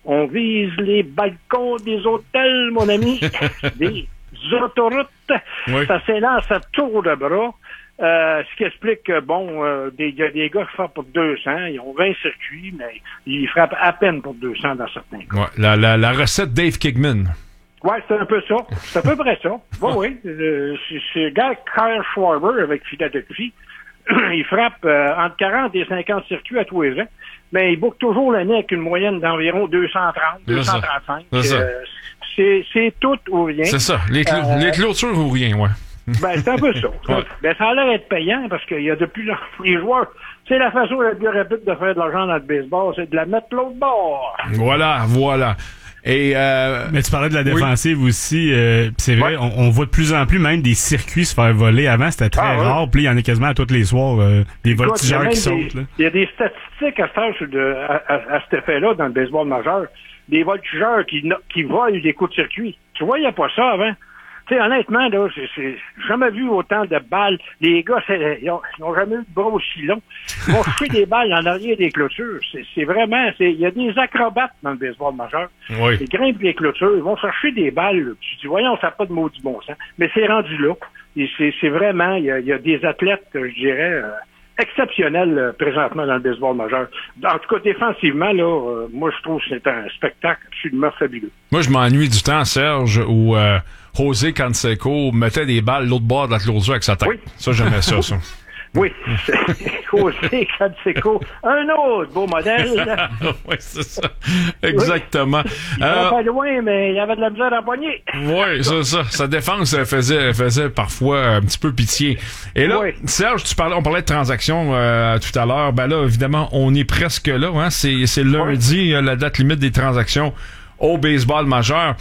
On vise les balcons des hôtels, mon ami, des autoroutes. Oui. Ça s'élance à tour de bras. Ce qui explique que, il y a des gars qui frappent pour 200, ils ont 20 circuits, mais ils frappent à peine pour 200 dans certains cas. Ouais, la recette Dave Kigman. Ouais, c'est un peu ça. C'est à peu près ça. Oui. C'est le gars Kyle Schwarber avec Philadelphie. Il frappe entre 40 et 50 circuits à tous les ans, mais il boucle toujours l'année avec une moyenne d'environ 230, 235. C'est tout ou rien. C'est ça. Les clôtures ou rien, ouais. C'est un peu ça. Ouais. Ça a l'air d'être payant parce qu'il y a de plus en plus les joueurs. C'est la façon la plus rapide de faire de l'argent dans le baseball, c'est de la mettre l'autre bord. Voilà. Et mais tu parlais de la défensive aussi. C'est vrai, on voit de plus en plus même des circuits se faire voler. Avant, c'était très rare. Puis il y en a quasiment à tous les soirs des voltigeurs qui sautent. Il y a des statistiques à faire à cet effet-là dans le baseball majeur. Des voltigeurs qui volent des coups de circuit. Tu vois, il n'y a pas ça avant. Tu sais, honnêtement, là, j'ai jamais vu autant de balles. Les gars, ils ont jamais eu de bras aussi longs. Ils vont jeter des balles en arrière des clôtures. C'est vraiment, il y a des acrobates dans le baseball majeur. Oui. Ils grimpent les clôtures, ils vont chercher des balles. Là. Tu dis, voyons, ça n'a pas de maudit bon sens. Mais c'est rendu là. Et c'est vraiment, il y a des athlètes, je dirais, exceptionnels présentement dans le baseball majeur. En tout cas, défensivement, là, moi, je trouve que c'est un spectacle absolument fabuleux. Moi, je m'ennuie du temps, Serge, où José Canseco mettait des balles l'autre bord de la clôture avec sa tête. Oui. Ça, j'aimais ça. Oui, José Canseco, un autre beau modèle. Oui, c'est ça. Exactement. Il va pas loin, mais il y avait de la misère à poigner. Oui, c'est ça. Sa défense faisait parfois un petit peu pitié. Et là, Serge, on parlait de transactions tout à l'heure. Ben là, évidemment, on est presque là. Hein? C'est lundi, la date limite des transactions au baseball majeur.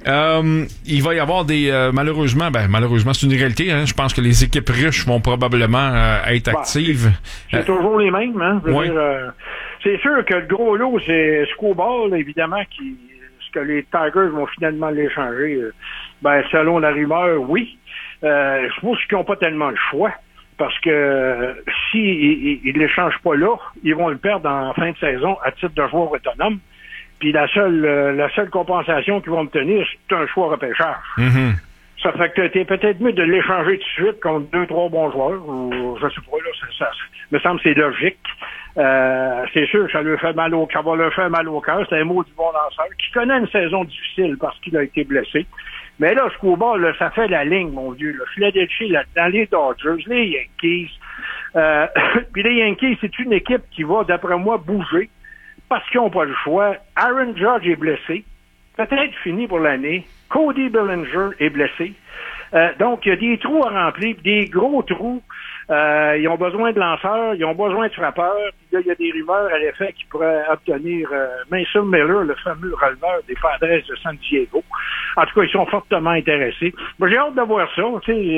Il va y avoir malheureusement, c'est une réalité. Hein? Je pense que les équipes riches vont probablement être actives. C'est toujours les mêmes. Hein? Je veux dire, c'est sûr que le gros lot, c'est Scoball, évidemment, ce que les Tigers vont finalement l'échanger. Selon la rumeur, oui. Je pense qu'ils n'ont pas tellement le choix. Parce que s'ils ne l'échangent pas là, ils vont le perdre en fin de saison à titre de joueur autonome. Puis la seule compensation qu'ils vont obtenir, c'est un choix repêchage. Mm-hmm. Ça fait que t'es peut-être mieux de l'échanger tout de suite contre 2-3 bons joueurs. Ou, je sais pas, là, ça me semble que c'est logique. C'est sûr que ça va leur faire mal au cœur. C'est un mot du bon lanceur qui connaît une saison difficile parce qu'il a été blessé. Mais là, Scoball, là, ça fait la ligne, mon vieux. Là. Philadelphie, dans les Dodgers, les Yankees. Puis les Yankees, c'est une équipe qui va, d'après moi, bouger. Parce qu'ils n'ont pas le choix. Aaron Judge est blessé. Peut-être fini pour l'année. Cody Bellinger est blessé. Donc, il y a des trous à remplir, des gros trous. Ils ont besoin de lanceurs, ils ont besoin de frappeurs. Puis là, il y a des rumeurs à l'effet qu'ils pourraient obtenir Mason Miller, le fameux releveur des Padres de San Diego. En tout cas, ils sont fortement intéressés. Moi, j'ai hâte de voir ça.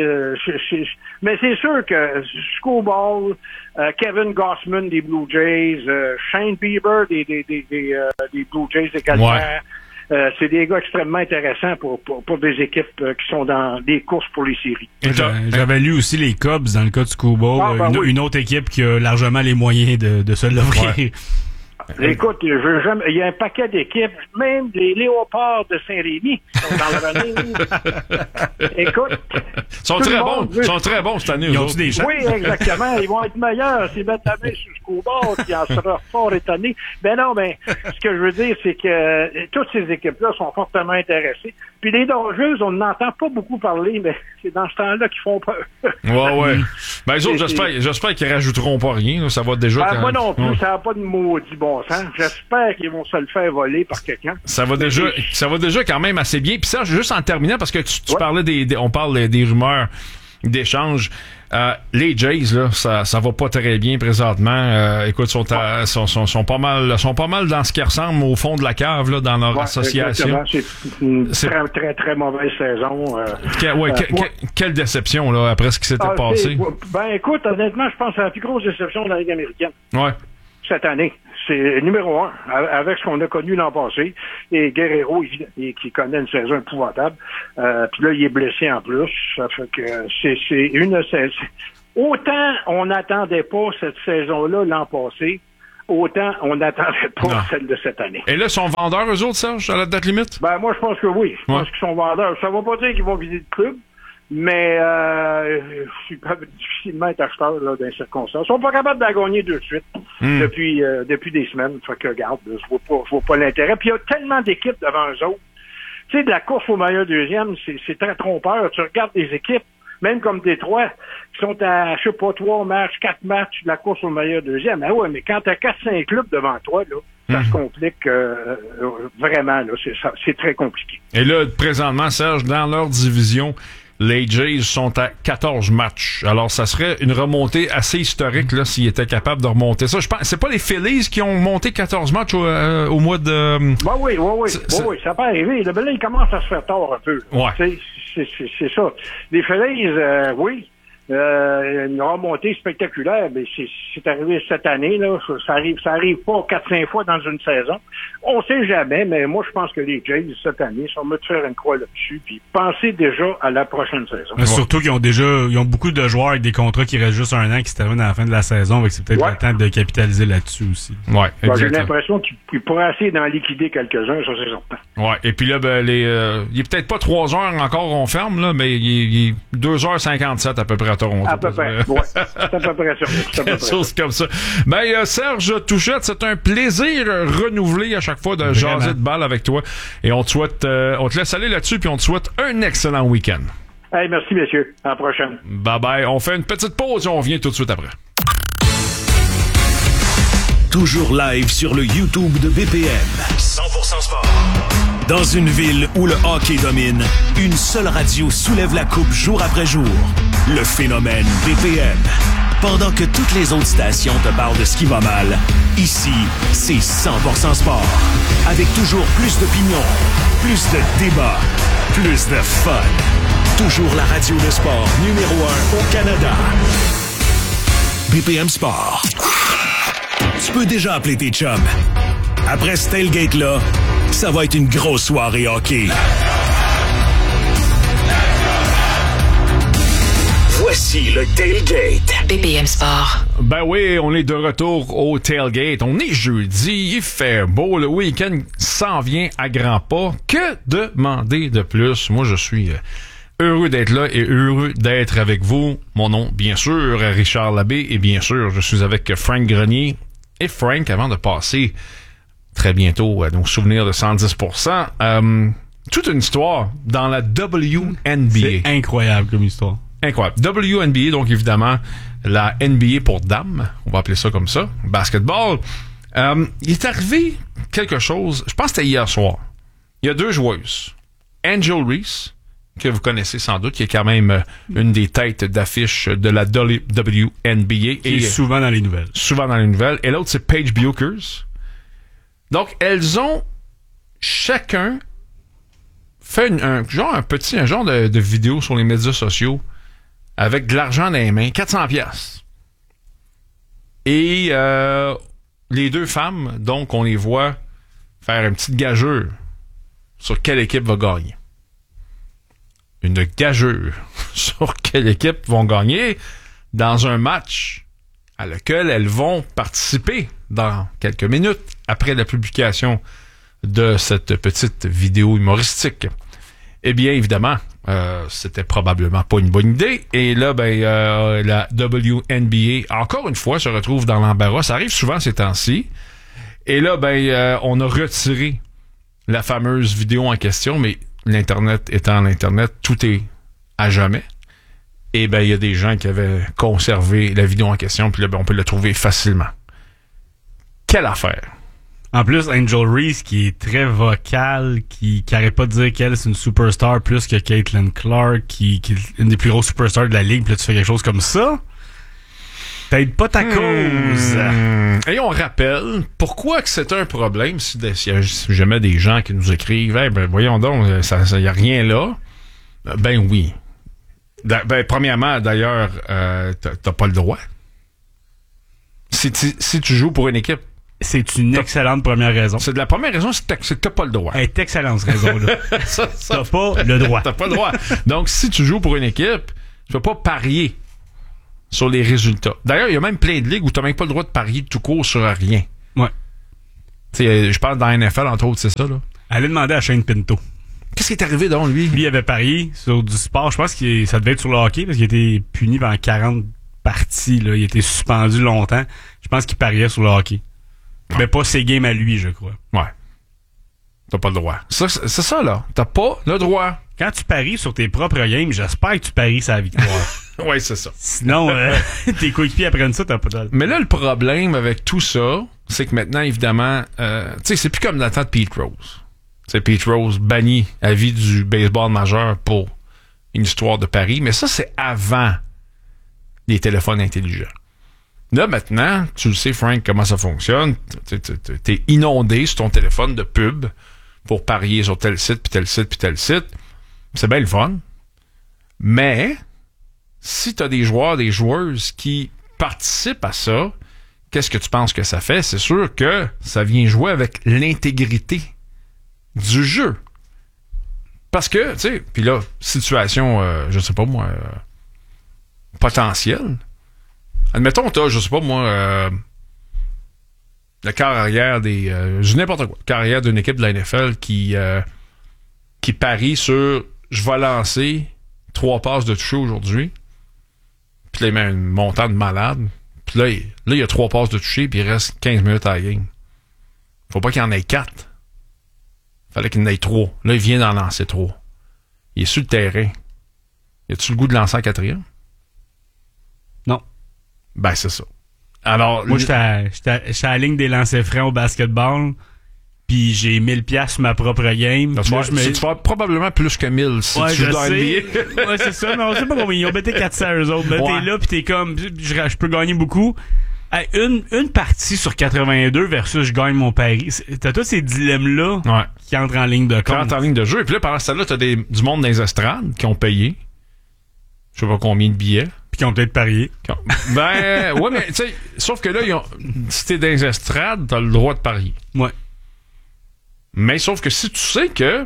Mais c'est sûr que Scoball, Kevin Gossman des Blue Jays, Shane Bieber des Blue Jays également. Ouais. C'est des gars extrêmement intéressants pour des équipes qui sont dans des courses pour les séries. J'avais lu aussi les Cubs dans le cas de Scoball, une autre équipe qui a largement les moyens de se l'offrir. Ouais. Écoute, il y a un paquet d'équipes, même les Léopards de Saint-Rémy sont dans le running. Écoute. Ils sont très bons cette année. Ils ont des chances? Oui, exactement. Ils vont être meilleurs s'ils mettent la main sur Scoball, qui en sera fort étonné. Ce que je veux dire, c'est que toutes ces équipes-là sont fortement intéressées. Puis les Dodgers, on n'entend pas beaucoup parler, mais c'est dans ce temps-là qu'ils font peur. Ouais. Les autres, j'espère qu'ils rajouteront pas rien. Là. Ça va déjà... Moi non plus, ça n'a pas de maudit bon sens. J'espère qu'ils vont se le faire voler par quelqu'un. Ça va déjà quand même assez bien. Puis ça, juste en terminant, parce que tu parlais on parle des rumeurs d'échanges. Les Jays, là, ça va pas très bien présentement. Écoute, sont pas mal dans ce qui ressemble au fond de la cave là, dans leur association. C'est une très très très mauvaise saison. Quelle déception là après ce qui s'était passé. Écoute, honnêtement, je pense que c'est la plus grosse déception de la Ligue américaine. Ouais. Cette année. C'est numéro 1, avec ce qu'on a connu l'an passé. Et Guerrero, qui connaît une saison épouvantable. Puis là, il est blessé en plus. Ça fait que c'est une saison. Autant on n'attendait pas cette saison-là l'an passé, autant on n'attendait pas celle de cette année. Et là, sont vendeurs, eux autres, Serge, à la date limite? Ben, moi, je pense que oui. Je pense qu'ils sont vendeurs. Ça ne va pas dire qu'ils vont viser le club, mais ils peuvent difficilement être acheteurs là, dans les circonstances. Ils sont pas capables de la gagner de suite depuis des semaines. Fait que, regarde, je vois pas l'intérêt. Puis il y a tellement d'équipes devant eux autres. Tu sais, de la course au meilleur deuxième, c'est très trompeur. Tu regardes des équipes, même comme Détroit, qui sont à, je sais pas, 3 matchs, 4 matchs de la course au meilleur deuxième. Ah ouais, mais quand t'as 4-5 clubs devant toi, là, ça se complique vraiment, là. C'est très compliqué. Et là, présentement, Serge, dans leur division, les Jays sont à 14 matchs. Alors, ça serait une remontée assez historique, là, s'ils étaient capables de remonter ça. Je pense, c'est pas les Phillies qui ont monté 14 matchs au mois de... Oui, ça peut arriver. Là, il commence à se faire tard un peu. Ouais. C'est ça. Les Phillies, oui. Une remontée spectaculaire, mais c'est arrivé cette année, là. Ça arrive pas 4-5 fois dans une saison. On sait jamais, mais moi, je pense que les Jays, cette année, sont mieux de faire une croix là-dessus, puis penser déjà à la prochaine saison. Mais surtout qu'ils ont beaucoup de joueurs avec des contrats qui restent juste un an, qui se terminent à la fin de la saison, donc c'est peut-être le temps de capitaliser là-dessus aussi. Ouais, j'ai l'impression qu'ils pourraient essayer d'en liquider quelques-uns, ça c'est certain. Ouais, et puis là, ben, il est peut-être pas 3 heures encore, on ferme, là, mais il est 2h57 à peu près à Toronto. À peu près, ouais. C'est à peu près ça. Quelque chose comme ça. Ben, Serge Touchette, c'est un plaisir renouvelé à chaque fois de jaser de balle avec toi. Et on te souhaite, on te laisse aller là-dessus, puis on te souhaite un excellent week-end. Hey, merci, messieurs. À la prochaine. Bye bye. On fait une petite pause et on revient tout de suite après. Toujours live sur le YouTube de BPM. 100% sport. Dans une ville où le hockey domine, une seule radio soulève la coupe jour après jour. Le phénomène BPM. Pendant que toutes les autres stations te parlent de ce qui va mal, ici, c'est 100% sport. Avec toujours plus d'opinions, plus de débats, plus de fun. Toujours la radio de sport numéro 1 au Canada. BPM Sport. Tu peux déjà appeler tes chums. Après ce tailgate-là, ça va être une grosse soirée hockey. Voici le tailgate. BPM Sport. Ben oui, on est de retour au tailgate. On est jeudi, il fait beau, le week-end s'en vient à grands pas. Que demander de plus? Moi, je suis heureux d'être là et heureux d'être avec vous. Mon nom, bien sûr, Richard Labbé, et bien sûr, je suis avec Frank Grenier. Et Frank, avant de passer très bientôt à nos souvenirs de 110%, toute une histoire dans la WNBA. C'est incroyable comme histoire. Incroyable. WNBA, donc évidemment, la NBA pour dames, on va appeler ça comme ça, basketball. Il est arrivé quelque chose, je pense que c'était hier soir. Il y a 2 joueuses. Angel Reese, que vous connaissez sans doute, qui est quand même une des têtes d'affiche de la WNBA. Qui est souvent dans les nouvelles. Souvent dans les nouvelles. Et l'autre, c'est Paige Bueckers. Donc, elles ont chacun fait un genre de vidéo sur les médias sociaux avec de l'argent dans les mains, 400$. Et les 2 femmes, donc, on les voit faire une petite gageure sur quelle équipe va gagner. Une gageure sur quelle équipe vont gagner dans un match à lequel elles vont participer dans quelques minutes après la publication de cette petite vidéo humoristique. Eh bien, évidemment, c'était probablement pas une bonne idée. Et là, la WNBA, encore une fois, se retrouve dans l'embarras. Ça arrive souvent ces temps-ci. Et là, on a retiré la fameuse vidéo en question, mais l'Internet étant l'Internet, tout est à jamais. Et il y a des gens qui avaient conservé la vidéo en question, puis là, on peut la trouver facilement. Quelle affaire! En plus, Angel Reese, qui est très vocale, qui arrête pas de dire qu'elle, c'est une superstar plus que Caitlin Clark, qui est une des plus grosses superstars de la ligue, puis là, tu fais quelque chose comme ça? T'aides pas ta cause. Et on rappelle pourquoi que c'est un problème si jamais des gens qui nous écrivent voyons donc, il y a rien là. Ben oui. Premièrement, d'ailleurs, t'as pas le droit. Si tu joues pour une équipe, c'est une excellente première raison. C'est de la première raison, c'est que t'as pas le droit. Elle est excellente raison là. T'as pas le droit. T'as pas le droit. Donc si tu joues pour une équipe, tu peux pas parier sur les résultats. D'ailleurs, il y a même plein de ligues où tu n'as même pas le droit de parier tout court sur rien. Ouais. Tu sais, je parle dans la NFL, entre autres, c'est ça, là. Allez demander à Shane Pinto. Qu'est-ce qui est arrivé, donc, lui? Lui, il avait parié sur du sport. Je pense que ça devait être sur le hockey parce qu'il a été puni pendant 40 parties, là. Il a été suspendu longtemps. Je pense qu'il pariait sur le hockey. Ouais. Mais pas ses games à lui, je crois. Ouais. T'as pas le droit. C'est ça, là. T'as pas le droit. Quand tu paries sur tes propres games, j'espère que tu paries sa victoire. Ouais, c'est ça. Sinon, tes coéquipiers apprennent ça, t'as pas de... Mais là, le problème avec tout ça, c'est que maintenant, évidemment, tu sais, c'est plus comme dans le temps de Pete Rose. C'est Pete Rose banni à vie du baseball majeur pour une histoire de paris. Mais ça, c'est avant les téléphones intelligents. Là, maintenant, tu le sais, Frank, comment ça fonctionne. T'es inondé sur ton téléphone de pub pour parier sur tel site, puis tel site, puis tel site. C'est bien le fun. Mais, si t'as des joueurs, des joueuses qui participent à ça, qu'est-ce que tu penses que ça fait? C'est sûr que ça vient jouer avec l'intégrité du jeu. Parce que, tu sais, puis là, situation, je sais pas moi, potentielle. Admettons, t'as, je sais pas moi, le quart arrière des... n'importe quoi. Le quart arrière d'une équipe de la NFL qui parie sur... Je vais lancer 3 passes de toucher aujourd'hui. Puis là, il met un montant de malade. Puis là, il y a 3 passes de toucher, puis il reste 15 minutes à la game. Faut pas qu'il y en ait 4. Fallait qu'il y en ait 3. Là, il vient d'en lancer 3. Il est sur le terrain. Y a-tu le goût de lancer en 4e? Non. Ben, c'est ça. Alors, moi, j'étais à la ligne des lancers francs au basketball, puis j'ai 1000$ sur ma propre game. Tu vas probablement plus que 1000 si tu joues dans NBA. Ouais, c'est ça. Mais on sait pas combien. Ils ont bêté 400 eux autres. Mais t'es là, puis t'es comme, je peux gagner beaucoup. Une partie sur 82 versus je gagne mon pari. T'as tous ces dilemmes-là qui entrent en ligne de compte. Qui entrent en ligne de jeu. Et puis là, pendant ce temps-là, t'as du monde dans les estrades qui ont payé. Je sais pas combien de billets. Puis qui ont peut-être parié. Ben, ouais, mais tu sais, sauf que là, si t'es dans les estrades, t'as le droit de parier. Ouais. Mais sauf que si tu sais que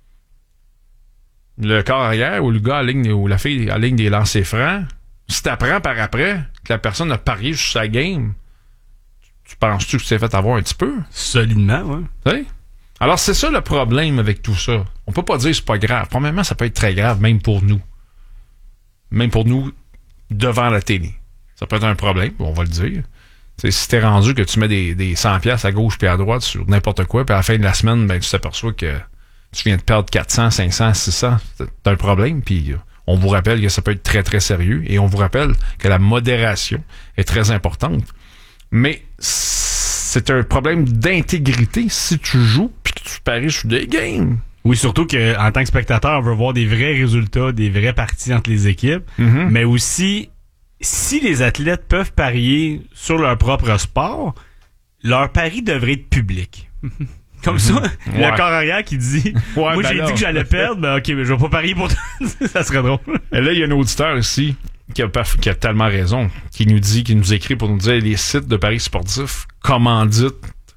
le corps arrière ou le gars à ligne, ou la fille à ligne des lancers francs, si t'apprends par après que la personne a parié sur sa game, tu penses-tu que tu t'es fait avoir un petit peu? Solidement, ouais. T'sais? Alors, c'est ça le problème avec tout ça. On peut pas dire que c'est pas grave. Premièrement, ça peut être très grave, même pour nous. Même pour nous, devant la télé. Ça peut être un problème, on va le dire. T'sais, si t'es rendu que tu mets des 100$ à gauche puis à droite sur n'importe quoi, puis à la fin de la semaine, ben tu t'aperçois que tu viens de perdre 400, 500, 600, t'as un problème, puis on vous rappelle que ça peut être très, très sérieux, et on vous rappelle que la modération est très importante. Mais c'est un problème d'intégrité si tu joues puis que tu paries sur des games. Oui, surtout qu'en tant que spectateur, on veut voir des vrais résultats, des vraies parties entre les équipes, mais aussi... Si les athlètes peuvent parier sur leur propre sport, leur pari devrait être public. Comme ça, le corps arrière qui dit moi j'ai dit que j'allais perdre, ben ok, mais je vais pas parier pour toi. Ça serait drôle. Et là, il y a un auditeur ici qui a tellement raison, qui nous écrit pour nous dire les sites de paris sportifs commanditent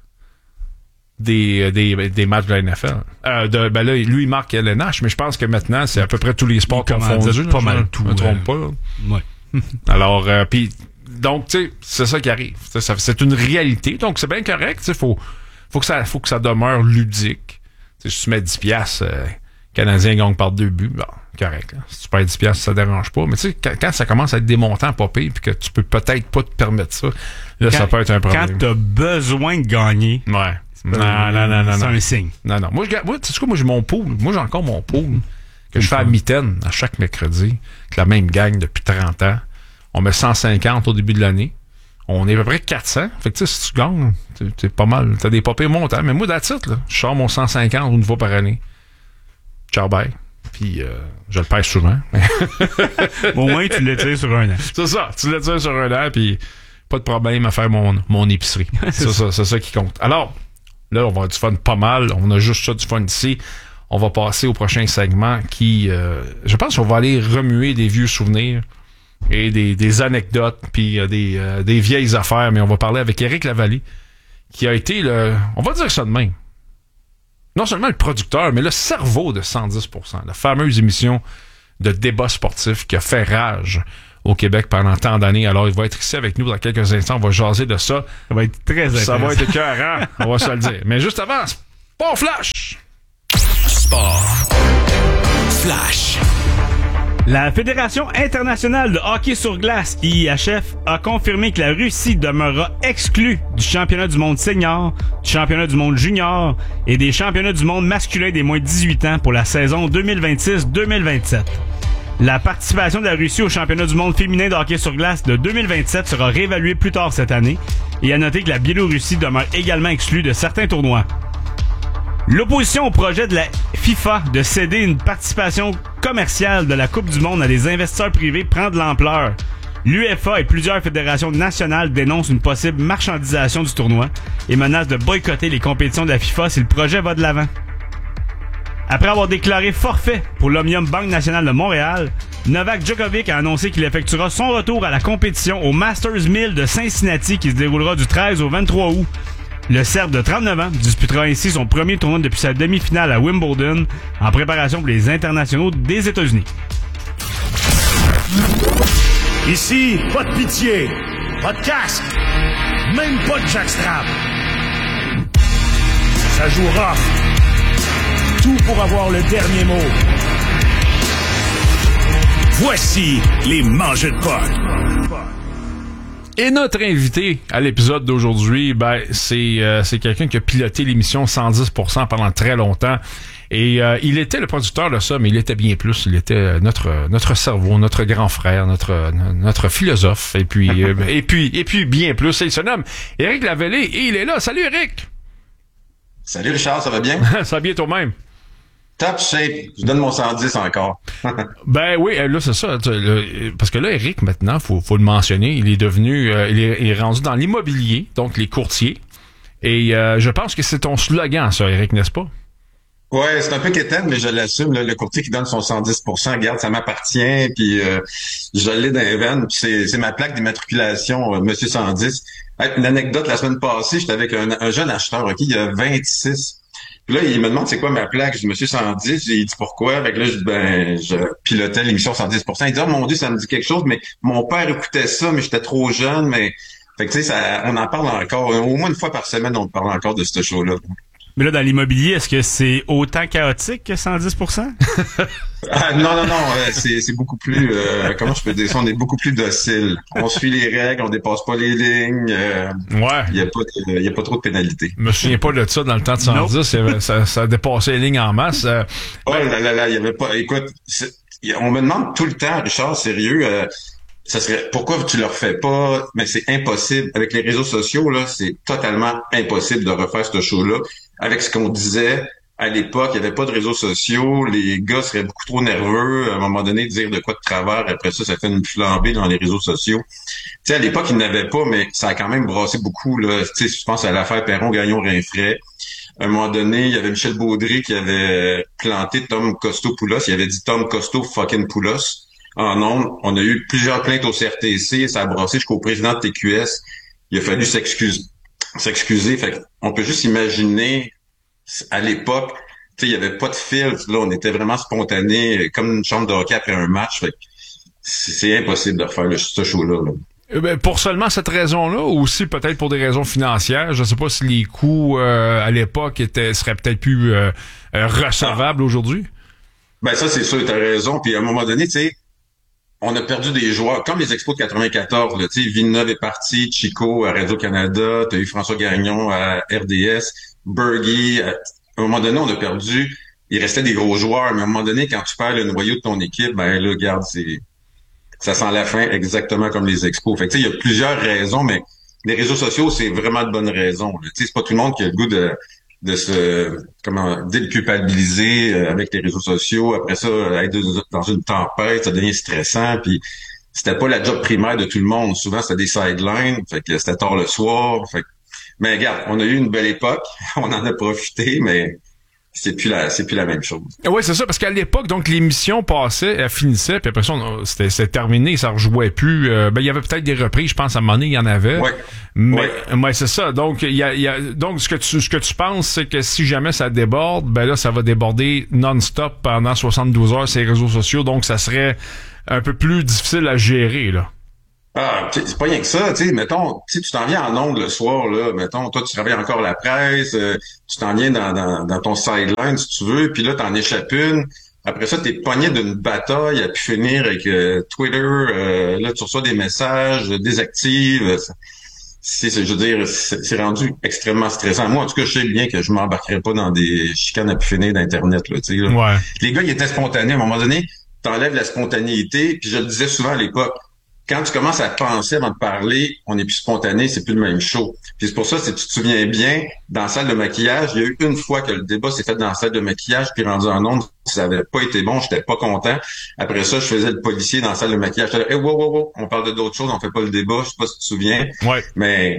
des matchs de la NFL. Ben là, lui, il marque LNH, mais je pense que maintenant, c'est à peu près tous les sports confondus. Pas mal tout. Je me trompe pas. Là. Ouais. Alors, puis donc, tu sais, c'est ça qui arrive. C'est une réalité. Donc, c'est bien correct. Tu sais, faut que ça demeure ludique. T'sais, si tu mets 10$, Canadien gagne par 2 buts, bon, correct. Là. Si tu perds 10$, ça dérange pas. Mais tu sais, quand ça commence à être des montants pas pires, puis que tu peux peut-être pas te permettre ça, là, ça peut être un problème. Quand t'as besoin de gagner, non. C'est un signe. Non. Moi, tu sais quoi, moi, j'ai mon pool. Moi, j'ai encore mon pool que je fais à mitaine à chaque mercredi, avec la même gang depuis 30 ans. On met 150 au début de l'année. On est à peu près 400. Fait que tu sais, si tu gagnes, t'es pas mal. T'as des pas pires montants. Mais moi, that's it, là. Je sors mon 150 une fois par année. Ciao, bye. Puis, je le perds souvent. Au moins, tu l'étires sur un an. C'est ça. Tu l'étires sur un an, puis pas de problème à faire mon épicerie. c'est ça qui compte. Alors, là, on va avoir du fun pas mal. On a juste ça du fun ici. On va passer au prochain segment qui, je pense qu'on va aller remuer des vieux souvenirs et des anecdotes, puis des vieilles affaires. Mais on va parler avec Éric Lavallée, qui a été on va dire ça de même, non seulement le producteur, mais le cerveau de 110%, la fameuse émission de débat sportif qui a fait rage au Québec pendant tant d'années. Alors, il va être ici avec nous dans quelques instants. On va jaser de ça. Ça va être très intéressant. Ça va être écœurant, on va se le dire. Mais juste avant, Sport Flash! Sport Flash. La Fédération internationale de hockey sur glace, IIHF, a confirmé que la Russie demeurera exclue du championnat du monde senior, du championnat du monde junior et des championnats du monde masculin des moins de 18 ans pour la saison 2026-2027. La participation de la Russie au championnat du monde féminin de hockey sur glace de 2027 sera réévaluée plus tard cette année, et à noter que la Biélorussie demeure également exclue de certains tournois. L'opposition au projet de la FIFA de céder une participation commerciale de la Coupe du monde à des investisseurs privés prend de l'ampleur. L'UEFA et plusieurs fédérations nationales dénoncent une possible marchandisation du tournoi et menacent de boycotter les compétitions de la FIFA si le projet va de l'avant. Après avoir déclaré forfait pour l'Omnium Banque Nationale de Montréal, Novak Djokovic a annoncé qu'il effectuera son retour à la compétition au Masters 1000 de Cincinnati qui se déroulera du 13 au 23 août. Le Serbe de 39 ans disputera ainsi son premier tournoi depuis sa demi-finale à Wimbledon en préparation pour les internationaux des États-Unis. Ici, pas de pitié, pas de casque, même pas de jackstrap. Ça joue rough. Tout pour avoir le dernier mot. Voici les mangeurs de potes. Et notre invité à l'épisode d'aujourd'hui, c'est quelqu'un qui a piloté l'émission 110% pendant très longtemps. Et il était le producteur de ça, mais il était bien plus. Il était notre cerveau, notre grand frère, notre philosophe. Et puis bien plus. Il se nomme Éric Lavallée et il est là. Salut Éric! Salut Richard, ça va bien? Ça va bien toi-même. Top shape. Je donne mon 110 encore. Ben oui, là c'est ça. Parce que là, Éric, maintenant, faut le mentionner, il est devenu, il est rendu dans l'immobilier, donc les courtiers. Et je pense que c'est ton slogan, ça, Éric, n'est-ce pas? Ouais, c'est un peu quétaine, mais je l'assume. Là, le courtier qui donne son 110%, regarde, ça m'appartient. Puis je l'ai dans les veines. Puis c'est ma plaque d'immatriculation, Monsieur 110. Une anecdote, la semaine passée, j'étais avec un jeune acheteur, OK, il a 26. Puis là, il me demande c'est quoi ma plaque. Je dis Monsieur 110. J'ai dit pourquoi. Fait que là, je dis je pilotais l'émission 110%. Il dit oh mon Dieu, ça me dit quelque chose, mais mon père écoutait ça, mais j'étais trop jeune, mais fait que tu sais, on en parle encore. Au moins une fois par semaine, on parle encore de ce show-là. Mais là, dans l'immobilier, est-ce que c'est autant chaotique que 110%? Non, c'est beaucoup plus, comment je peux dire ça, on est beaucoup plus docile. On suit les règles, on dépasse pas les lignes. Ouais. Il y a pas trop de pénalités. Je me souviens pas de ça dans le temps de 110, ça dépassait les lignes en masse. Oh là, il y avait pas, écoute, on me demande tout le temps, Richard, sérieux, ça serait, pourquoi tu le refais pas? Mais c'est impossible. Avec les réseaux sociaux, là, c'est totalement impossible de refaire ce show-là. Avec ce qu'on disait à l'époque, il n'y avait pas de réseaux sociaux, les gars seraient beaucoup trop nerveux, à un moment donné, dire de quoi de travers, après ça fait une flambée dans les réseaux sociaux. Tu sais, à l'époque, il n'avait pas, mais ça a quand même brassé beaucoup, là. Tu sais, je pense à l'affaire Perron-Gagnon-Rinfret. À un moment donné, il y avait Michel Baudry qui avait planté Tom Costo-Poulos, il avait dit Tom Costo fucking Poulos. En ondes, on a eu plusieurs plaintes au CRTC, ça a brassé jusqu'au président de TQS. Il a fallu s'excuser. Fait on peut juste imaginer, à l'époque, tu sais, il y avait pas de filtre, là, on était vraiment spontané, comme une chambre de hockey après un match. Fait c'est impossible de refaire ce show-là, là. Pour seulement cette raison-là, ou aussi peut-être pour des raisons financières, je sais pas si les coûts à l'époque seraient peut-être plus recevables aujourd'hui. Ben ça, c'est sûr, t'as raison. Puis à un moment donné, tu sais, on a perdu des joueurs, comme les Expos de 94, là, tu sais, Villeneuve est parti, Chico à Radio-Canada, t'as eu François Gagnon à RDS, Bergy, à un moment donné, on a perdu, il restait des gros joueurs, mais à un moment donné, quand tu perds le noyau de ton équipe, ben là, regarde, ça sent la fin exactement comme les Expos. Fait que tu sais, il y a plusieurs raisons, mais les réseaux sociaux, c'est vraiment de bonnes raisons. Tu sais, c'est pas tout le monde qui a le goût de se déculpabiliser avec les réseaux sociaux. Après ça, être dans une tempête, ça devient stressant. Puis c'était pas la job primaire de tout le monde. Souvent, c'était des sidelines. Fait que c'était tard le soir. Mais regarde, on a eu une belle époque. On en a profité, mais c'est plus la même chose. Oui, c'est ça, parce qu'à l'époque, donc, l'émission passait, elle finissait, puis après ça, c'était terminé, ça rejouait plus. Il y avait peut-être des reprises, je pense, à un moment donné, il y en avait. Ouais. Mais c'est ça. Donc, donc, ce que tu penses, c'est que si jamais ça déborde, ben là, ça va déborder non-stop pendant 72 heures sur les réseaux sociaux, donc ça serait un peu plus difficile à gérer, là. Ah, c'est pas rien que ça, tu sais, mettons, tu t'en viens en ondes le soir, là, mettons, toi, tu travailles encore la presse, tu t'en viens dans ton sideline, si tu veux, puis là, t'en échappes une. Après ça, t'es pogné d'une bataille à pu finir avec Twitter, là, tu reçois des messages, désactives. Je veux dire, c'est rendu extrêmement stressant. Moi, en tout cas, je sais bien que je m'embarquerai pas dans des chicanes à pu finir d'Internet, là, tu sais, là. Ouais. Les gars, ils étaient spontanés. À un moment donné, t'enlèves la spontanéité, puis je le disais souvent à l'époque, quand tu commences à penser avant de parler, on est plus spontané, c'est plus le même show. Puis c'est pour ça, si tu te souviens bien, dans la salle de maquillage, il y a eu une fois que le débat s'est fait dans la salle de maquillage, puis rendu en ondes, ça avait pas été bon, j'étais pas content. Après ça, je faisais le policier dans la salle de maquillage. J'étais là, wow, on parle d'autres choses, on fait pas le débat, je sais pas si tu te souviens. Ouais. Mais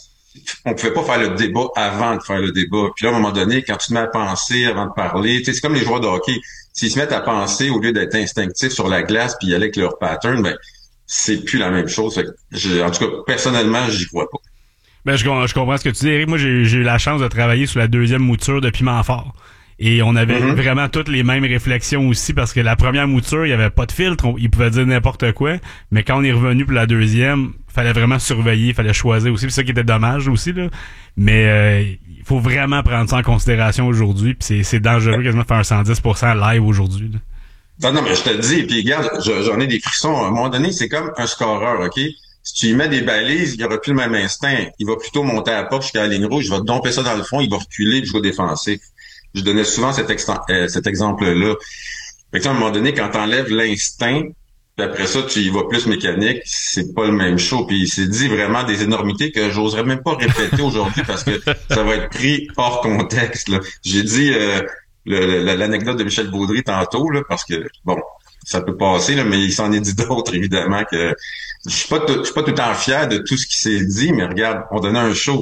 on pouvait pas faire le débat avant de faire le débat. Puis là, à un moment donné, quand tu te mets à penser avant de parler, tu sais, c'est comme les joueurs de hockey. S'ils se mettent à penser au lieu d'être instinctifs sur la glace puis y aller avec leur pattern, ben c'est plus la même chose. En tout cas, personnellement, j'y crois pas. Ben, je comprends ce que tu dis, Eric. Moi, j'ai eu la chance de travailler sur la deuxième mouture de Piment Fort. Et on avait vraiment toutes les mêmes réflexions aussi, parce que la première mouture, il y avait pas de filtre, il pouvait dire n'importe quoi. Mais quand on est revenu pour la deuxième, fallait vraiment surveiller, fallait choisir aussi. C'est ça qui était dommage aussi, là. Mais il faut vraiment prendre ça en considération aujourd'hui. Puis c'est dangereux quasiment de faire un 110% live aujourd'hui, là. Non, mais je te le dis, puis regarde, j'en ai des frissons. À un moment donné, c'est comme un scoreur, OK? Si tu y mets des balises, il n'y aura plus le même instinct. Il va plutôt monter à la porte jusqu'à la ligne rouge, il va domper ça dans le fond, il va reculer, puis jouer défensif. Je donnais souvent cet exemple-là. Fait que, à un moment donné, quand t'enlèves l'instinct, puis après ça, tu y vas plus mécanique, c'est pas le même show. Puis il s'est dit vraiment des énormités que j'oserais même pas répéter aujourd'hui parce que ça va être pris hors contexte, là. J'ai dit l'anecdote de Michel Baudry tantôt, là, parce que, bon, ça peut passer, là, mais il s'en est dit d'autres, évidemment, que je suis pas tout le temps fier de tout ce qui s'est dit, mais regarde, on donnait un show.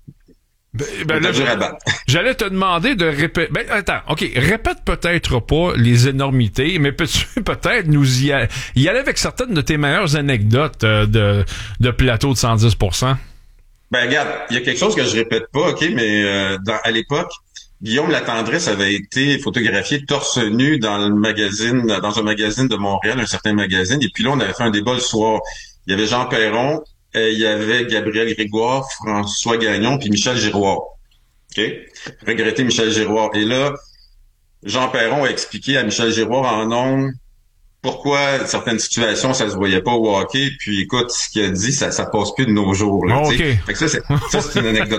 Là, j'allais te demander de répéter. Ben, attends, OK, répète peut-être pas les énormités, mais peux-tu peut-être nous y aller avec certaines de tes meilleures anecdotes de plateau de 110%? Ben, regarde, il y a quelque chose que je répète pas, OK, mais à l'époque, Guillaume Latendresse avait été photographié torse nu dans un magazine de Montréal, un certain magazine, et puis là, on avait fait un débat le soir. Il y avait Jean Perron, il y avait Gabriel Grégoire, François Gagnon, puis Michel Giroir. OK? Regretter Michel Giroir. Et là, Jean Perron a expliqué à Michel Giroir en ondes pourquoi certaines situations, ça se voyait pas au hockey. Puis écoute, ce qu'il a dit, ça passe plus de nos jours. Là, okay. Fait que ça, c'est une anecdote.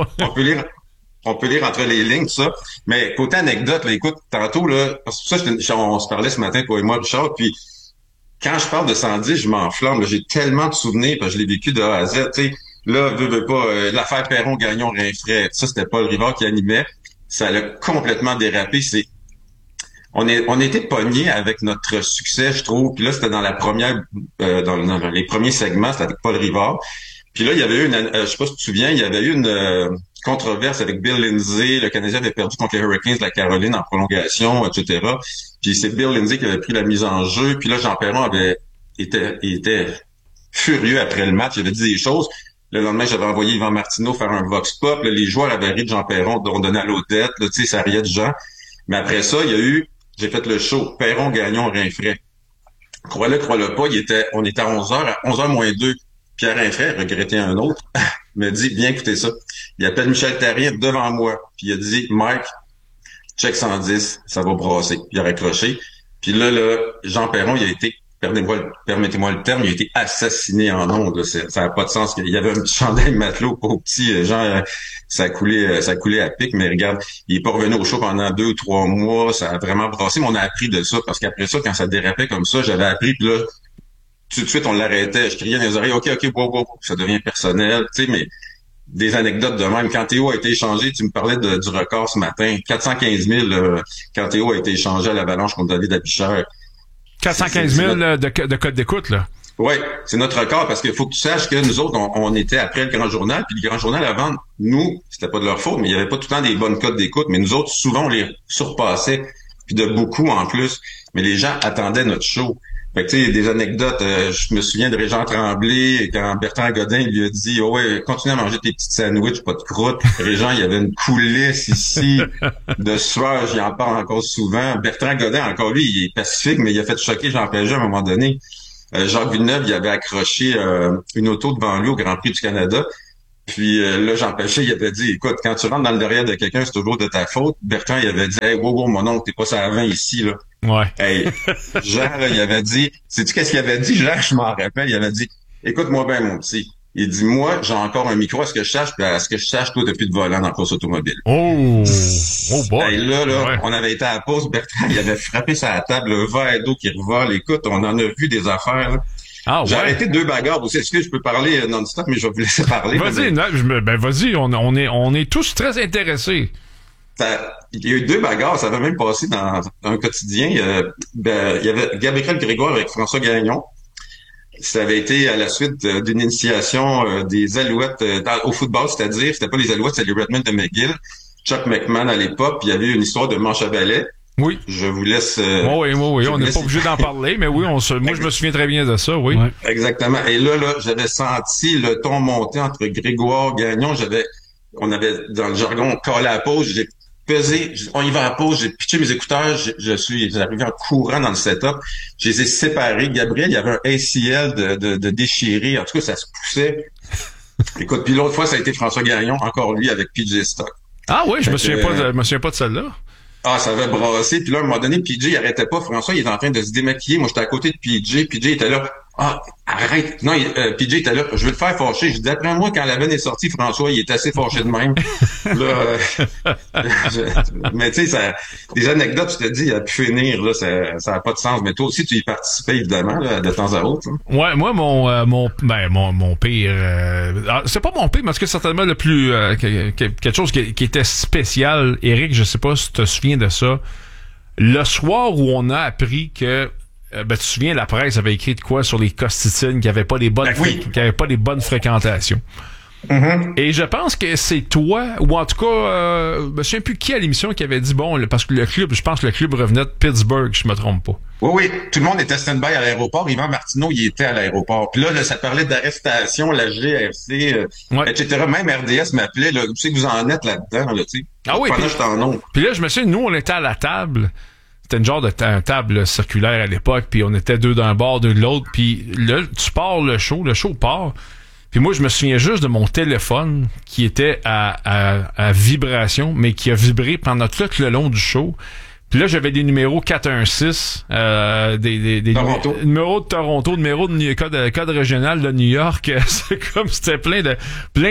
On peut lire entre les lignes, tout ça. Mais côté anecdote, là, écoute, tantôt, là, parce que ça, on se parlait ce matin, toi et moi, Richard, puis quand je parle de 110, je m'enflamme. J'ai tellement de souvenirs, parce que je l'ai vécu de A à Z. T'sais, là, veux pas, l'affaire Perron-Gagnon-Rinfret, ça, c'était Paul Rivard qui animait. Ça a complètement dérapé. On était pognés avec notre succès, je trouve. Puis là, c'était dans la première, dans les premiers segments, c'était avec Paul Rivard. Puis là, il y avait eu je sais pas si tu te souviens, il y avait eu une controverse avec Bill Lindsay. Le Canadien avait perdu contre les Hurricanes de la Caroline en prolongation, etc. Puis c'est Bill Lindsay qui avait pris la mise en jeu. Puis là, Jean Perron était furieux après le match. Il avait dit des choses. Le lendemain, j'avais envoyé Yvan Martineau faire un vox pop. Là, les joueurs avaient ri de Jean Perron, on donnait à l'Odette. Tu sais, ça riait de gens. Mais après ça, j'ai fait le show. Perron, Gagnon, Rinfret. Crois-le pas, on était à 11h moins 2. Pierre Rinfret, regretté un autre, me dit, viens écouter ça. Il appelle Michel Therrien devant moi. Puis il a dit, Mike, check 110, ça va brasser. Puis il a raccroché. Puis là, Jean Perron, il a été, permettez-moi le terme, il a été assassiné en ondes. Là. Ça n'a pas de sens. Il y avait un chandail matelot au petit, genre, ça coulait à pic. Mais regarde, il est pas revenu au show pendant 2 ou 3 mois. Ça a vraiment brassé. Mais on a appris de ça. Parce qu'après ça, quand ça dérapait comme ça, j'avais appris. Puis là, tout de suite, on l'arrêtait. Je criais dans les oreilles, OK, wow, ça devient personnel. Tu sais, mais des anecdotes de même. Quand Théo a été échangé, tu me parlais du record ce matin. 415 000 quand Théo a été échangé à l'Avalanche contre David Apichère. 415 000 de code d'écoute, là. Oui, c'est notre record parce qu'il faut que tu saches que nous autres, on était après le Grand Journal, puis le Grand Journal avant, nous, c'était pas de leur faute, mais il y avait pas tout le temps des bonnes cotes d'écoute, mais nous autres, souvent, on les surpassait, puis de beaucoup en plus. Mais les gens attendaient notre show. Fait que tu sais, des anecdotes, je me souviens de Régent Tremblay, quand Bertrand Godin lui a dit oh ouais, continue à manger tes petites sandwichs, pas de croûte. Régent, il y avait une coulisse ici de sueur, j'y en parle encore souvent. Bertrand Godin, encore lui, il est pacifique, mais il a fait choquer Jean Pagé à un moment donné. Jacques Villeneuve, il avait accroché une auto devant lui au Grand Prix du Canada. Puis là, Jean Pagé, il avait dit, écoute, quand tu rentres dans le derrière de quelqu'un, c'est toujours de ta faute. Bertrand, il avait dit, hey, wow, mon oncle, t'es pas sur la 20 ici, là. Ouais. Hey, Jean, là, il avait dit, sais-tu qu'est-ce qu'il avait dit, Jean? Je m'en rappelle, il avait dit, écoute-moi bien, mon petit. Il dit, moi, j'ai encore un micro à ce que je sache, puis à ce que je sache, toi, t'as plus de volant dans la course automobile. Oh boy. Hey, là, ouais. On avait été à la pause, Bertrand, il avait frappé sur la table, le verre d'eau qui revole. Écoute, on en a vu des affaires, là. Ah, ouais. J'ai arrêté 2 bagarres aussi. Est-ce que je peux parler non-stop, mais je vais vous laisser parler. Vas-y, vas-y, on est tous très intéressés. Il y a eu 2 bagarres, ça avait même passé dans un quotidien. Il y avait Gabriel Grégoire avec François Gagnon. Ça avait été à la suite d'une initiation des Alouettes au football, c'est-à-dire, c'était pas les Alouettes, c'était les Redmen de McGill. Chuck McMahon à l'époque, puis il y avait une histoire de manche à balai. Oui. Je vous laisse... oui, on n'est pas obligé d'en parler, mais oui, moi je me souviens très bien de ça, oui. Ouais. Exactement. Et là, j'avais senti le ton monter entre Grégoire, Gagnon. On avait, dans le jargon, collé à la pause. J'ai pesé, on y va à la pause, j'ai pitché mes écouteurs, j'ai arrivé en courant dans le setup. Je les ai séparés. Gabriel, il y avait un ACL de déchiré. En tout cas, ça se poussait. Écoute, puis l'autre fois, ça a été François Gagnon, encore lui, avec PJ Stock. Ah oui, je me souviens pas de celle-là. Ah, ça avait brassé. Puis là, à un moment donné, PJ, il arrêtait pas. François, il était en train de se démaquiller. Moi, j'étais à côté de PJ. PJ était là. Ah, arrête. Non, PJ était là. Je vais te faire fâcher. Je dis, d'après moi, quand la veine est sortie, François, il est assez fâché de même. Là, mais tu sais, des anecdotes, je te dis, il a pu finir, là, ça a pas de sens. Mais toi aussi, tu y participais, évidemment, là, de temps à autre. Hein. Ouais, moi, mon pire, c'est pas mon pire, mais c'est certainement le plus, quelque chose qui était spécial. Éric, je sais pas si tu te souviens de ça. Le soir où on a appris que tu te souviens, la presse avait écrit de quoi sur les Costitines qui avaient pas les bonnes fréquentations. Mm-hmm. Et je pense que c'est toi, ou en tout cas, je me souviens plus qui à l'émission qui avait dit parce que je pense que le club revenait de Pittsburgh, je me trompe pas. Oui, tout le monde était stand-by à l'aéroport. Yvan Martineau, il était à l'aéroport. Puis là, ça parlait d'arrestation, la GRC, etc. Même RDS m'appelait, là. Tu sais que vous en êtes là-dedans, là, tu sais. Ah oui. Pendant que j'étais en oncle. Puis là, je me souviens, nous, on était à la table. C'était une genre de table circulaire à l'époque, puis on était 2 d'un bord, 2 de l'autre, puis là, tu pars le show part, puis moi, je me souviens juste de mon téléphone qui était à vibration, mais qui a vibré pendant tout le long du show. Puis là, j'avais des numéros 416, des numéros de Toronto, numéros de code régional de New York. C'est comme c'était plein de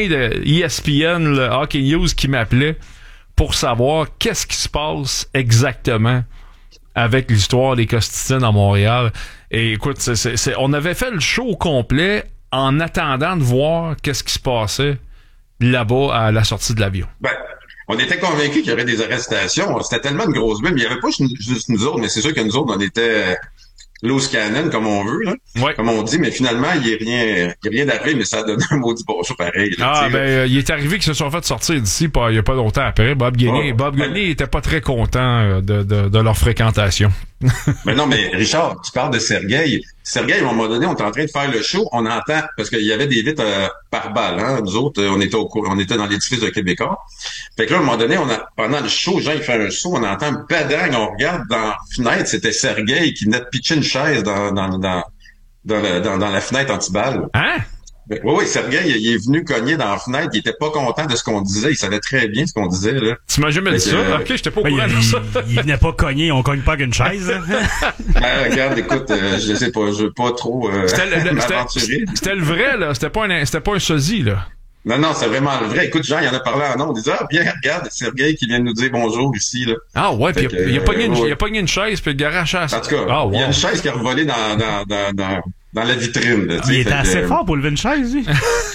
ESPN, le Hockey News qui m'appelait pour savoir qu'est-ce qui se passe exactement avec l'histoire des Costitines à Montréal. Et écoute, on avait fait le show au complet en attendant de voir qu'est-ce qui se passait là-bas à la sortie de l'avion. Ben, on était convaincus qu'il y aurait des arrestations. C'était tellement une grosse bulle, mais il n'y avait pas juste nous autres, mais c'est sûr que nous autres, on était loose cannon, comme on veut, là. Ouais. Comme on dit, mais finalement, il n'y a rien d'arrivé, mais ça a donné un maudit bon show pareil. Là, il est arrivé qu'ils se sont fait sortir d'ici il n'y a pas longtemps après. Bob Gainey était pas très content de leur fréquentation. Mais non, mais Richard, tu parles de Sergueï. Sergueï, à un moment donné, on est en train de faire le show, on entend, parce qu'il y avait des vitres par balle, hein. Nous autres, on était dans l'édifice de Québécois. Fait que là, à un moment donné, pendant le show, Jean, il fait un saut, on entend un badang, on regarde dans la fenêtre, c'était Sergueï qui venait de pitcher une chaise dans la fenêtre anti-balle. Hein? Oui, Sergueï, il est venu cogner dans la fenêtre, il était pas content de ce qu'on disait, il savait très bien ce qu'on disait, là. Tu m'as jamais dit ça? Ok, j'étais pas au courant de ça. Il venait pas cogner, on cogne pas qu'une chaise. Regarde, écoute, je sais pas, je veux pas trop m'aventurer. C'était le vrai, là, c'était pas un sosie, là. Non, c'est vraiment le vrai. Écoute, Jean, il en a parlé en nom. Il disait, bien, regarde, c'est Sergueï qui vient de nous dire bonjour ici, là. Ah ouais, puis il a pogné une chaise, puis le garage à... En tout cas, il y a une chaise qui a revolé dans la vitrine, là. Il était assez fort pour lever une chaise, lui.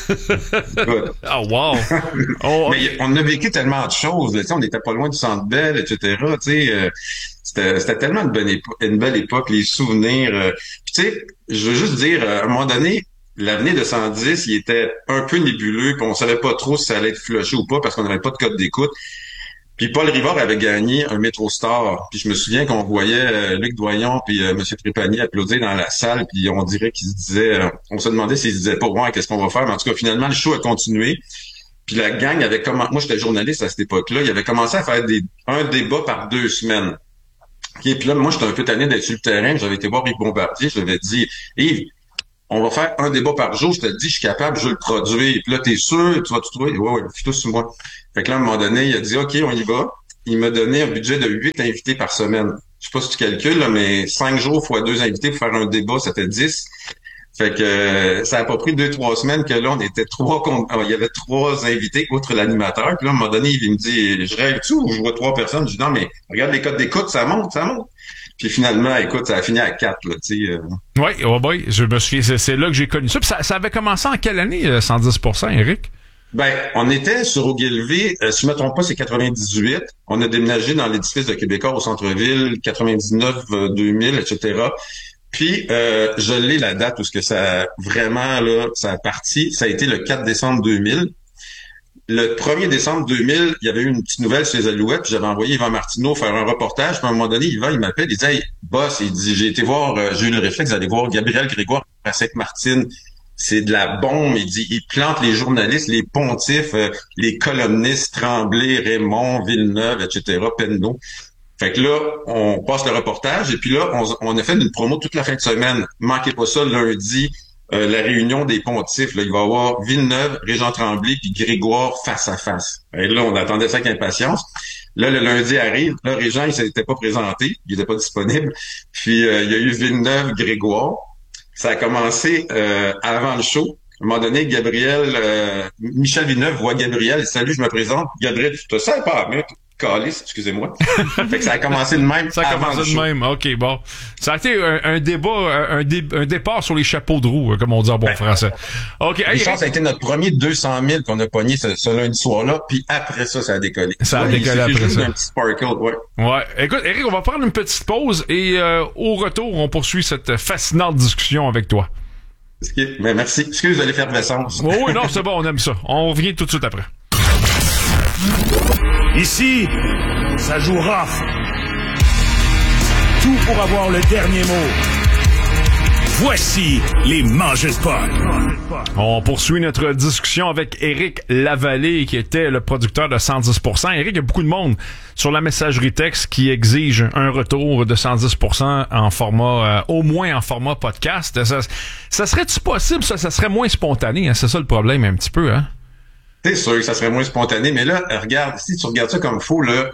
Oh, wow. Mais on a vécu tellement de choses, là. On n'était pas loin du Centre Bell, etc., tu sais. C'était tellement une belle époque, les souvenirs. Puis tu tu sais, je veux juste dire, à un moment donné, l'avenir de 110, il était un peu nébuleux, puis on savait pas trop si ça allait être flushé ou pas parce qu'on n'avait pas de code d'écoute. Puis Paul Rivard avait gagné un Métro Star. Puis je me souviens qu'on voyait Luc Doyon puis M. Trépanier applaudir dans la salle, puis on dirait qu'ils se disaient, on se demandait s'ils se disaient pas ouais, qu'est-ce qu'on va faire. Mais en tout cas, finalement, le show a continué. Puis la gang avait commencé, moi j'étais journaliste à cette époque-là, il avait commencé à faire un débat par 2 semaines. Okay, puis là, moi j'étais un peu tanné d'être sur le terrain, j'avais été voir Yves Bombardier, je lui avais dit, Yves, on va faire un débat par jour, je te le dis, je suis capable, je veux le produire. Puis là, t'es sûr, tu vas tout trouver? Ouais, fais tout sur moi. Fait que là, à un moment donné, il a dit, OK, on y va. Il m'a donné un budget de 8 invités par semaine. Je sais pas si tu calcules, là, mais 5 jours fois 2 invités pour faire un débat, ça fait 10. Fait que ça a pas pris 2-3 semaines que là, on était il y avait 3 invités outre l'animateur. Puis là, à un moment donné, il me dit, je rêve-tu ou je vois 3 personnes? Je dis, non, mais regarde les codes d'écoute, ça monte. Puis finalement, écoute, ça a fini à 4, là, tu sais. Oui, oh boy, je me souviens, c'est là que j'ai connu ça. Puis ça avait commencé en quelle année, 110%, Éric? Ben, on était sur Ogilvy, si je me trompe pas, c'est 98. On a déménagé dans l'édifice de Québécois au centre-ville, 99, 2000, etc. Puis, je l'ai la date où ce que ça vraiment, là, ça a parti. Ça a été le 4 décembre 2000. Le 1er décembre 2000, il y avait eu une petite nouvelle sur les Alouettes, puis j'avais envoyé Yvan Martineau faire un reportage, puis à un moment donné, Yvan, il m'appelle, il dit « Hey, boss, il dit, j'ai eu le réflexe d'aller voir Gabriel Grégoire à Sainte-Martine. C'est de la bombe. » Il dit, il plante les journalistes, les pontifs, les columnistes, Tremblay, Raymond, Villeneuve, etc., Penneau. Fait que là, on passe le reportage, et puis là, on a fait une promo toute la fin de semaine. Manquez pas ça, lundi, la réunion des pontifs, là, il va y avoir Villeneuve, Régent Tremblay, puis Grégoire face à face. Et là, on attendait ça avec impatience. Là, le lundi arrive. Là, Régent, il s'était pas présenté. Il était pas disponible. Puis, il y a eu Villeneuve, Grégoire. Ça a commencé avant le show. À un moment donné, Michel Villeneuve voit Gabriel. Salut, je me présente. Gabriel, tu te sais pas, mais calice, excusez-moi. Fait que ça a commencé de même. Ça a commencé de même. OK, bon. Ça a été un débat, un départ sur les chapeaux de roue, comme on dit en bon français. OK. Richard, ça a été notre premier 200 000 qu'on a pogné ce lundi soir-là, puis après ça a décollé. Ça a décollé après juste ça. Un petit sparkle, ouais. Ouais. Écoute, Éric, on va prendre une petite pause et au retour, on poursuit cette fascinante discussion avec toi. Ben, merci. Excuse de l'effervescence. Oui, non, c'est bon, on aime ça. On revient tout de suite après. Ici, ça joue rough. Tout pour avoir le dernier mot. Voici les Mangeurs de Pod. On poursuit notre discussion avec Éric Lavallée, qui était le producteur de 110%. Éric, il y a beaucoup de monde sur la messagerie texte qui exige un retour de 110% en format, au moins en format podcast. Ça serait-tu possible, ça? Ça serait moins spontané, hein? C'est ça le problème un petit peu, hein? C'est sûr que ça serait moins spontané, mais là, regarde, si tu regardes ça comme faux, là,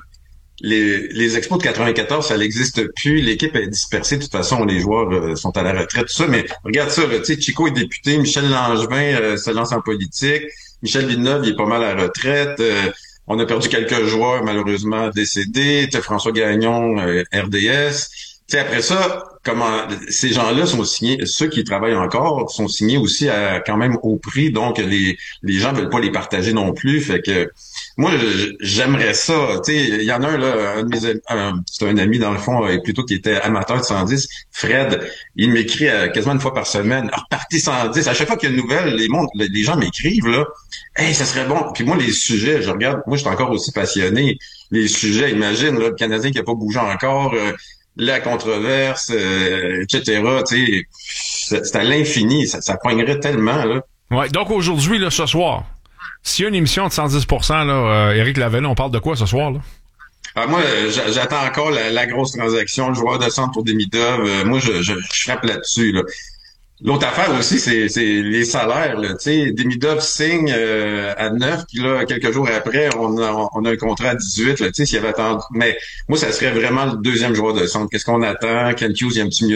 les expos de 94, ça n'existe plus. L'équipe est dispersée. De toute façon, les joueurs sont à la retraite, tout ça. Mais regarde ça, tu sais, Chico est député, Michel Langevin se lance en politique, Michel Villeneuve, il est pas mal à la retraite. On a perdu quelques joueurs, malheureusement, décédés. Tu sais, François Gagnon, RDS. Tu sais, après ça, ces gens-là sont signés, ceux qui travaillent encore sont signés aussi quand même au prix, donc les gens veulent pas les partager non plus. Fait que moi, j'aimerais ça. Tu sais, il y en a un là, c'est un ami dans le fond, plutôt qui était amateur de 110, Fred. Il m'écrit quasiment une fois par semaine. Repartez 110. À chaque fois qu'il y a une nouvelle, les gens m'écrivent là. Hey, ça serait bon. Puis moi, les sujets, je regarde. Moi, je suis encore aussi passionné. Les sujets, imagine là, le Canadien qui a pas bougé encore. La controverse, etc. Tu sais, c'est à l'infini. Ça poignerait tellement, là. Ouais, donc aujourd'hui, là, ce soir, s'il y a une émission de 110%, là, Éric Lavallée, on parle de quoi ce soir, là? Moi, j'attends encore la grosse transaction, le joueur de centre pour Demidov. Moi, je frappe là-dessus, là. L'autre affaire aussi, c'est les salaires, là. Tu sais, Demidov signe à 9, puis là, quelques jours après, on a un contrat à 18, là. Tu sais, s'il avait attendu. Mais moi, ça serait vraiment le deuxième joueur de centre. Qu'est-ce qu'on attend? Ken Hughes, il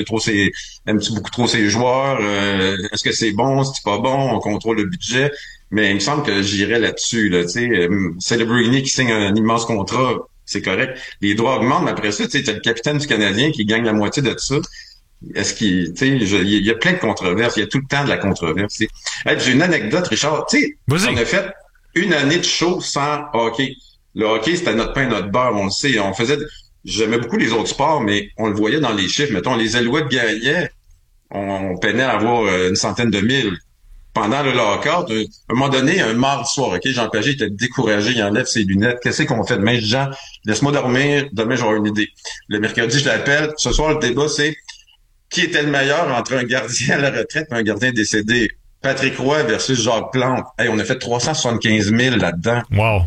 aime beaucoup trop ses joueurs. Est-ce que c'est bon? Est-ce que c'est pas bon? On contrôle le budget. Mais il me semble que j'irais là-dessus, là. Tu sais, Celebrini qui signe un immense contrat, c'est correct. Les droits augmentent, mais après ça, tu sais, t'as le capitaine du Canadien qui gagne la moitié de tout ça. Est-ce qu'il, tu sais, il y a plein de controverses. Il y a tout le temps de la controverse. Hey, j'ai une anecdote, Richard. Tu sais, on a fait une année de show sans hockey. Le hockey, c'était notre pain, notre beurre, on le sait. J'aimais beaucoup les autres sports, mais on le voyait dans les chiffres. Mettons, les Alouettes gagnaient on peinait à avoir une centaine de mille. Pendant le lockout, à un moment donné, un mardi soir, OK, Jean Pagé était découragé, il enlève ses lunettes. Qu'est-ce qu'on fait demain? Jean, laisse-moi dormir, demain j'aurai une idée. Le mercredi, je l'appelle. Ce soir, le débat, c'est qui était le meilleur entre un gardien à la retraite et un gardien décédé? Patrick Roy versus Jacques Plante. Hey, on a fait 375 000 là-dedans. Wow.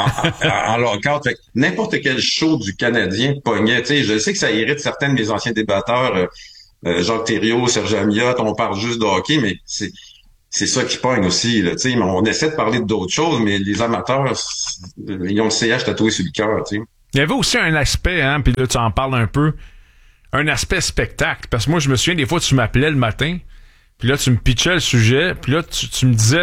En lockout. Fait que n'importe quel show du Canadien pognait. Tu sais, je sais que ça irrite certains de mes anciens débatteurs, Jacques Thériault, Serge Amiot, on parle juste de hockey, mais c'est ça qui pogne aussi, là, tu sais. On essaie de parler d'autres choses, mais les amateurs, ils ont le CH tatoué sur le cœur, tu sais. Il y avait aussi un aspect, hein, puis là, tu en parles un peu, un aspect spectacle. Parce que moi, je me souviens, des fois, tu m'appelais le matin, puis là, tu me pitchais le sujet, puis là, tu me disais,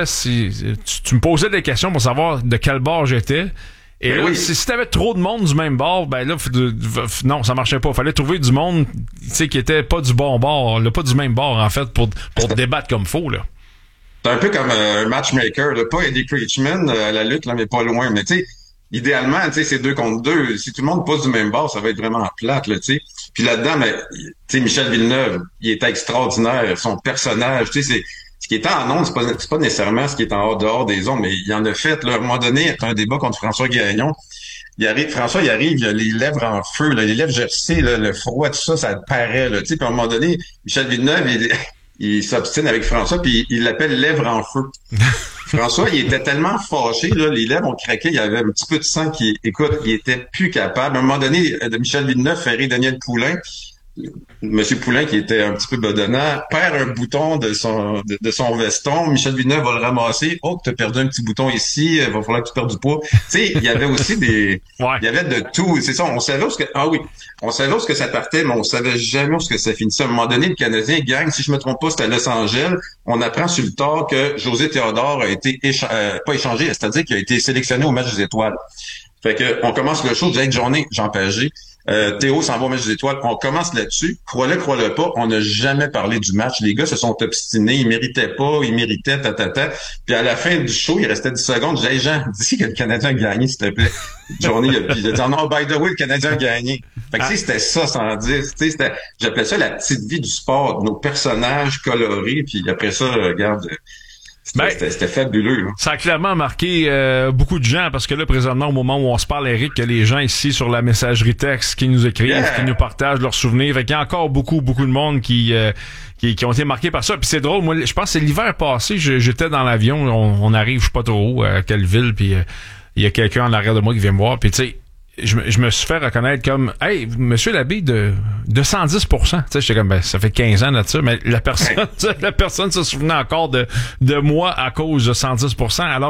tu me posais des questions pour savoir de quel bord j'étais. Et là, oui. si t'avais trop de monde du même bord, ben là, non, ça marchait pas. Fallait trouver du monde, tu sais, qui était pas du bon bord, là, pas du même bord, en fait, pour débattre comme faut, là. C'est un peu comme un matchmaker, là. Pas Eddie Creechman à la lutte, là, mais pas loin. Mais tu sais, idéalement, tu sais, c'est 2 contre 2. Si tout le monde passe du même bord, ça va être vraiment plate, là, tu sais. Puis là-dedans, mais tu sais, Michel Villeneuve, il était extraordinaire. Son personnage, tu sais, c'est ce qui est en ondes, c'est pas nécessairement ce qui est dehors des ondes, mais il en a fait, là. À un moment donné, il y a un débat contre François Gagnon. François, il arrive, il a les lèvres en feu, là, les lèvres gercées, là, le froid, tout ça paraît, là, tu sais. Puis à un moment donné, Michel Villeneuve, il s'obstine avec François, puis il l'appelle lèvres en feu. François, il était tellement fâché, là, les lèvres ont craqué, il y avait un petit peu de sang écoute, il était plus capable. À un moment donné, Michel Villeneuve fait rire Daniel Poulain. Monsieur Poulain, qui était un petit peu bedonnant, perd un bouton de son veston. Michel Villeneuve va le ramasser. Oh, t'as perdu un petit bouton ici, va falloir que tu perdes du poids. Tu sais, il y avait aussi il y avait de tout. C'est ça, on savait où ce que ça partait, mais on savait jamais où ce que ça finissait. À un moment donné, le Canadien gagne. Si je me trompe pas, c'était à Los Angeles. On apprend sur le tard que José Théodore a été pas échangé, c'est-à-dire qu'il a été sélectionné au match des étoiles. Fait que, on commence le show, une journée, Jean Pagé. Théo s'en va au match des étoiles. On commence là-dessus. Crois-le pas, on n'a jamais parlé du match. Les gars se sont obstinés. Ils méritaient pas. Ils méritaient, Puis à la fin du show, il restait 10 secondes. J'ai dit, Jean, dis que le Canadien a gagné, s'il te plaît. Journée, puis il a dit, non, by the way, le Canadien a gagné. Fait que, tu sais, c'était ça, sans dire. Tu sais, j'appelais ça la petite vie du sport. Nos personnages colorés. Puis après ça, regarde, c'était fabuleux. Là. Ça a clairement marqué beaucoup de gens parce que là, présentement, au moment où on se parle, Eric, il y a les gens ici sur la messagerie texte qui nous écrivent, qui nous partagent leurs souvenirs. Fait qu'il y a encore beaucoup de monde qui ont été marqués par ça. Puis c'est drôle, moi, je pense que c'est l'hiver passé, j'étais dans l'avion, on arrive, je sais pas trop où, à quelle ville, puis il y a quelqu'un en arrière de moi qui vient me voir, puis tu sais, je me suis fait reconnaître comme hey, monsieur l'abbé de 110%. Tu sais, j'étais comme ça fait 15 ans de ça, mais la personne se souvenait encore de moi à cause de 110%. Alors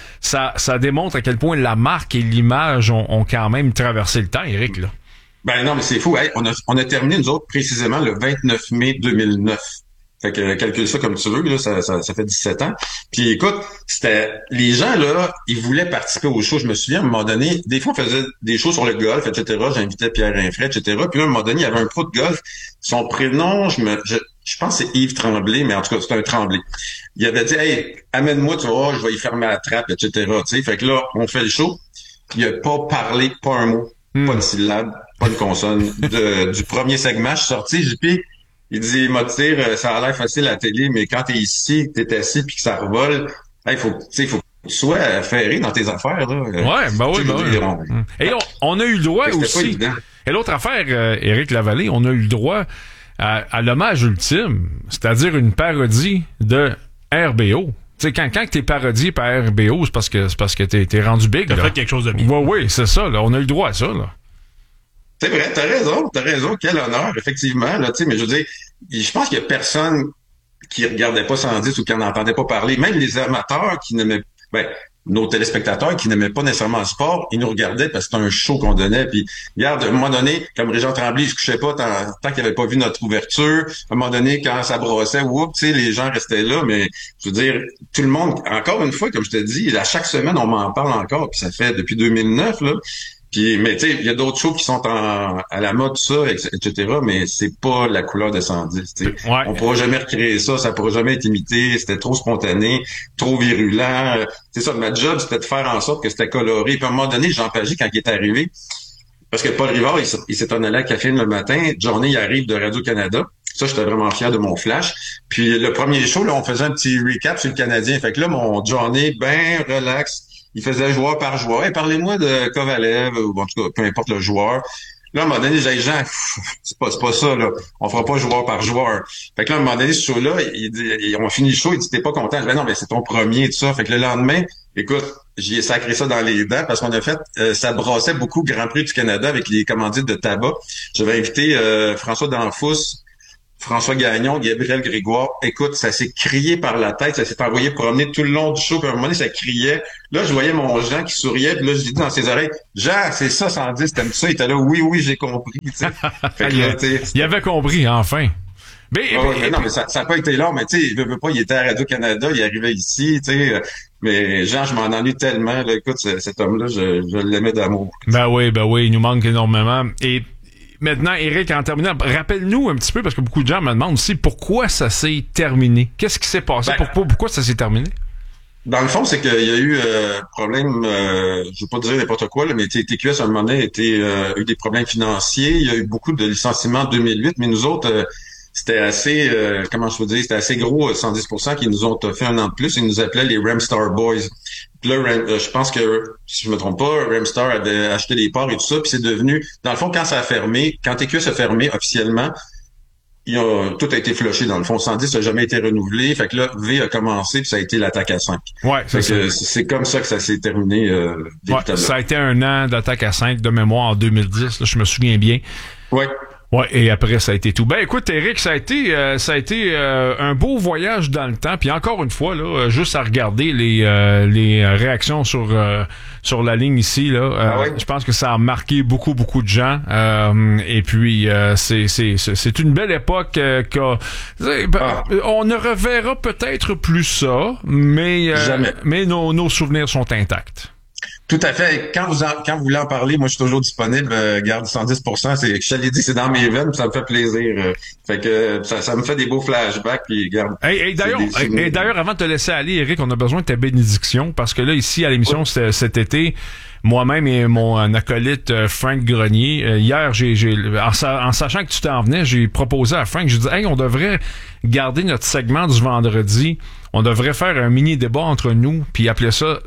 ça démontre à quel point la marque et l'image ont quand même traversé le temps, Eric, là. Ben non, mais c'est fou. Hey, on a terminé, nous autres, précisément le 29 mai 2009. Fait que calcule ça comme tu veux, là, ça fait 17 ans. Puis écoute, les gens, là, ils voulaient participer au show. Je me souviens, à un moment donné, des fois, on faisait des shows sur le golf, etc. J'invitais Pierre Rinfret, etc. Puis là, à un moment donné, il y avait un pro de golf. Son prénom, je pense que c'est Yves Tremblay, mais en tout cas, c'est un Tremblay. Il avait dit, hey, amène-moi, tu vois, je vais y fermer la trappe, etc. Tu sais, fait que là, on fait le show. Il a pas parlé, pas un mot, pas de syllabe, pas de consonne. Du premier segment, je suis sorti, j'ai dit, il dit, Motir, ça a l'air facile à la télé, mais quand t'es ici, t'es assis puis que ça revole, il faut que tu sois ferré dans tes affaires, là. Ouais, ben oui, Et on a eu le droit aussi. Et l'autre affaire, Éric Lavallée, on a eu le droit à l'hommage ultime, c'est-à-dire une parodie de RBO. Tu sais, quand t'es parodié par RBO, c'est parce que t'es rendu big, T'as là. fait quelque chose de bien. Oui, c'est ça, là. On a eu le droit à ça, là. C'est vrai, t'as raison, quel honneur, effectivement, là, tu sais, mais je veux dire, je pense qu'il y a personne qui regardait pas 110 ou qui en entendait pas parler, même les amateurs qui n'aimaient, nos téléspectateurs qui n'aimaient pas nécessairement le sport, ils nous regardaient parce que c'était un show qu'on donnait, puis regarde, à un moment donné, comme Régent Tremblay, il se couchait pas tant qu'il avait pas vu notre ouverture, à un moment donné, quand ça brossait, tu sais, les gens restaient là, mais je veux dire, tout le monde, encore une fois, comme je te dis, à chaque semaine, on m'en parle encore, puis ça fait depuis 2009, là. Puis, mais tu sais, il y a d'autres shows qui sont à la mode, tout ça, etc., mais c'est pas la couleur de 110, tu sais. Ouais. On pourra jamais recréer ça pourra jamais être imité, c'était trop spontané, trop virulent. C'est ça, ma job, c'était de faire en sorte que c'était coloré. Puis à un moment donné, Jean Pagé, quand il est arrivé, parce que Paul Rivard, il s'est en allé à Caféine le matin, Johnny, il arrive de Radio-Canada, Ça, j'étais vraiment fier de mon flash. Puis le premier show, là, on faisait un petit recap sur le Canadien. Fait que là, mon Johnny, ben relax, il faisait joueur par joueur. Hey, parlez-moi de Kovalev, ou en tout cas, peu importe le joueur. Là, à un moment donné, j'ai dit, Jean, c'est pas ça, là. On fera pas joueur par joueur. Fait que là, à un moment donné, ce show-là, on a fini le show, il dit, t'es pas content? Je dis, ben non, mais c'est ton premier, tout ça. Fait que le lendemain, écoute, j'y ai sacré ça dans les dents parce qu'on a fait, ça brassait beaucoup Grand Prix du Canada avec les commandites de tabac. J'avais invité François Danfous, François Gagnon, Gabriel Grégoire. Écoute, ça s'est crié par la tête, ça s'est envoyé promener tout le long du show, puis à un moment donné, ça criait. Là, je voyais mon Jean qui souriait, puis là, je dis dans ses oreilles, Jean, c'est ça, 110, t'aimes ça? Il était là, oui, j'ai compris, tu sais. Fait que, là, il avait compris, enfin. Mais non, mais ça n'a pas été long, mais tu sais, il veut pas, il était à Radio-Canada, il arrivait ici, tu sais. Mais Jean, je m'en ennuie tellement, là. Écoute, cet homme-là, je l'aimais d'amour. Ben oui, il nous manque énormément. Et maintenant, Éric, en terminant, rappelle-nous un petit peu, parce que beaucoup de gens me demandent aussi pourquoi ça s'est terminé. Qu'est-ce qui s'est passé? Pourquoi ça s'est terminé? Dans le fond, c'est qu'il y a eu problème, je veux pas dire n'importe quoi, là, mais TQS à un moment donné a eu des problèmes financiers. Il y a eu beaucoup de licenciements en 2008, mais nous autres, c'était assez, c'était assez gros, 110%, qui nous ont fait un an de plus. Ils nous appelaient les Ramstar Boys. Puis là, je pense que, si je me trompe pas, Ramstar avait acheté des parts et tout ça, puis c'est devenu, dans le fond, quand ça a fermé, quand TQS a fermé officiellement, tout a été flushé dans le fond. 110 n'a jamais été renouvelé. Fait que là, V a commencé, puis ça a été l'attaque à 5. Ouais, c'est comme ça que ça s'est terminé. Ça a été un an d'attaque à 5 de mémoire en 2010. Là, je me souviens bien. Ouais. Ouais, et après ça a été tout. Ben écoute, Éric, ça a été un beau voyage dans le temps. Puis encore une fois, là, juste à regarder les réactions sur la ligne ici, là, je pense que ça a marqué beaucoup de gens. Et puis c'est une belle époque on ne reverra peut-être plus ça, mais nos souvenirs sont intacts. Tout à fait. Quand vous voulez en parler, moi, je suis toujours disponible. Garde 110%. Je te l'ai dit, c'est dans mes veines, puis ça me fait plaisir. Fait que ça me fait des beaux flashbacks, puis garde. D'ailleurs, avant de te laisser aller, Éric, on a besoin de ta bénédiction, parce que là, ici, à l'émission, cet été, moi-même et mon acolyte Frank Grenier, hier, en sachant que tu t'en venais, j'ai proposé à Frank, j'ai dit, on devrait garder notre segment du vendredi. On devrait faire un mini débat entre nous, puis appeler ça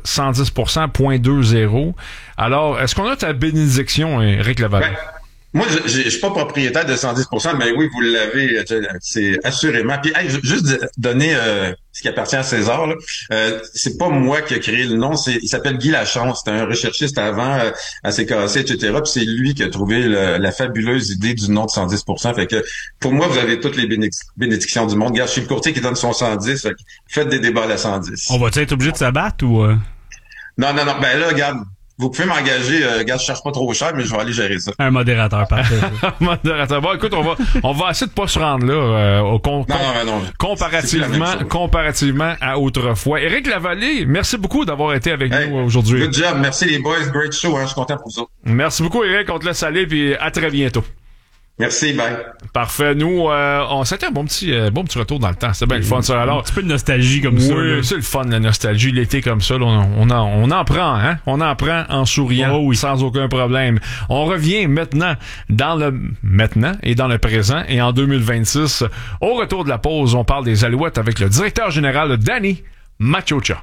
110%.20. Alors, est-ce qu'on a ta bénédiction, Éric Lavallee? Moi, je suis pas propriétaire de 110%, mais oui, vous l'avez, c'est assurément. Puis, juste donner ce qui appartient à César, là, c'est pas moi qui ai créé le nom, il s'appelle Guy Lachance, c'était un recherchiste avant à CKC, etc. Puis c'est lui qui a trouvé la fabuleuse idée du nom de 110%. Fait que pour moi, vous avez toutes les bénédictions du monde. Regarde, je suis le courtier qui donne son 110, fait que faites des débats à la 110. On va-tu être obligé de s'abattre ou... Non, ben là, regarde. Vous pouvez m'engager, je cherche pas trop cher, mais je vais aller gérer ça. Un modérateur, parfait. Modérateur. Bon, écoute, on va essayer de pas se rendre là, non. comparativement à autrefois. Éric Lavallee, merci beaucoup d'avoir été avec nous aujourd'hui. Good job. Merci les boys. Great show, Je suis content pour vous. Merci beaucoup, Éric. On te laisse aller, puis à très bientôt. Merci, bye. Parfait. Nous, c'était un bon petit retour dans le temps. C'est bien le fun, ça. Alors, un petit peu de nostalgie comme ça. Oui, c'est le fun, la nostalgie. L'été comme ça, là, on en prend, hein. On en prend en souriant, sans aucun problème. On revient maintenant et dans le présent. Et en 2026, au retour de la pause, on parle des Alouettes avec le directeur général Danny Maciocia.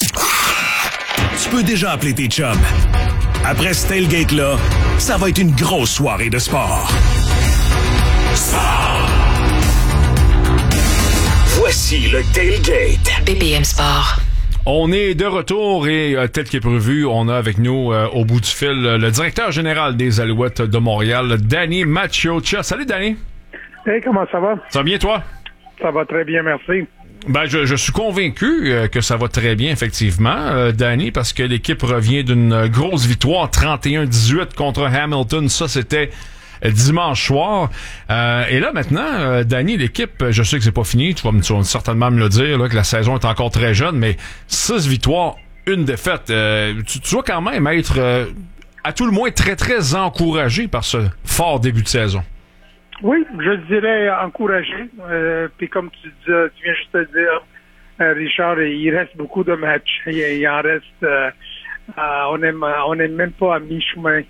Tu peux déjà appeler tes chums. Après ce tailgate-là, ça va être une grosse soirée de sport. Voici le Tailgate. BPM Sport. On est de retour et tel qu'est prévu, on a avec nous au bout du fil le directeur général des Alouettes de Montréal, Danny Maciocia. Salut Danny. Hey, comment ça va? Ça va bien toi? Ça va très bien, merci. Ben, je suis convaincu que ça va très bien, effectivement, Danny, parce que l'équipe revient d'une grosse victoire, 31-18 contre Hamilton. Ça, c'était dimanche soir. Et là, maintenant, Danny, l'équipe, je sais que c'est pas fini, tu vas certainement me le dire, là, que la saison est encore très jeune, mais 6 victoires, 1 défaite. Tu dois quand même être, à tout le moins, très, très encouragé par ce fort début de saison. Oui, je dirais encouragé. Puis comme tu viens juste de dire, Richard, il reste beaucoup de matchs. Il en reste, on n'est même pas à mi-chemin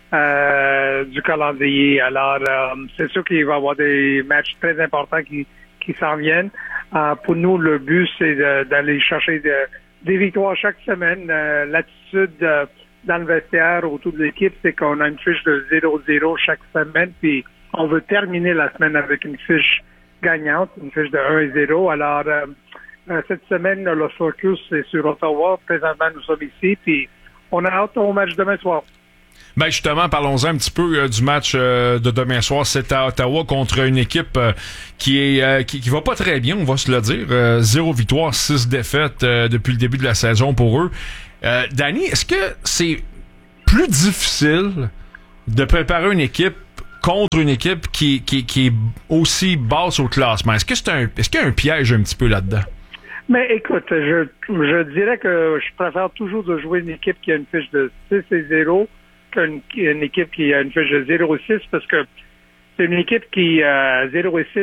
du calendrier. Alors, c'est sûr qu'il va y avoir des matchs très importants qui s'en viennent. Pour nous, le but, c'est d'aller chercher des victoires chaque semaine. L'attitude dans le vestiaire autour de l'équipe, c'est qu'on a une fiche de 0-0 chaque semaine, puis on veut terminer la semaine avec une fiche gagnante, une fiche de 1-0. Alors, cette semaine, le focus est sur Ottawa. Présentement, nous sommes ici, puis on a hâte au match demain soir. Ben justement, parlons-en un petit peu du match de demain soir. C'est à Ottawa contre une équipe qui va pas très bien, on va se le dire. 0 victoire, 6 défaites depuis le début de la saison pour eux. Danny, est-ce que c'est plus difficile de préparer une équipe contre une équipe qui est aussi basse au classement? Est-ce qu'il y a un piège un petit peu là-dedans? Mais écoute, je dirais que je préfère toujours de jouer une équipe qui a une fiche de 6-0 qu'une équipe qui a une fiche de 0-6, parce que c'est une équipe qui 0-6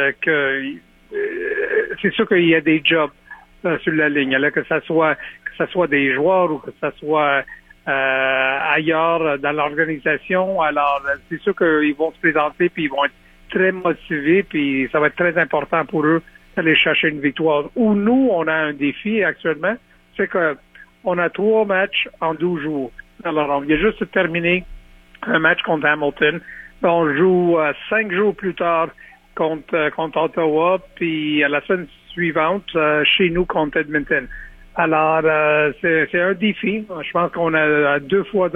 c'est sûr qu'il y a des jobs sur la ligne, là, que ça soit des joueurs ou que ça soit ailleurs dans l'organisation. Alors c'est sûr qu'ils vont se présenter puis ils vont être très motivés, puis ça va être très important pour eux d'aller chercher une victoire. Où nous, on a un défi actuellement, c'est que on a 3 matchs en 12 jours. Alors, on vient juste de terminer un match contre Hamilton. On joue 5 jours plus tard contre Ottawa, puis à la semaine suivante, chez nous, contre Edmonton. Alors, c'est un défi. Je pense qu'on a 2 fois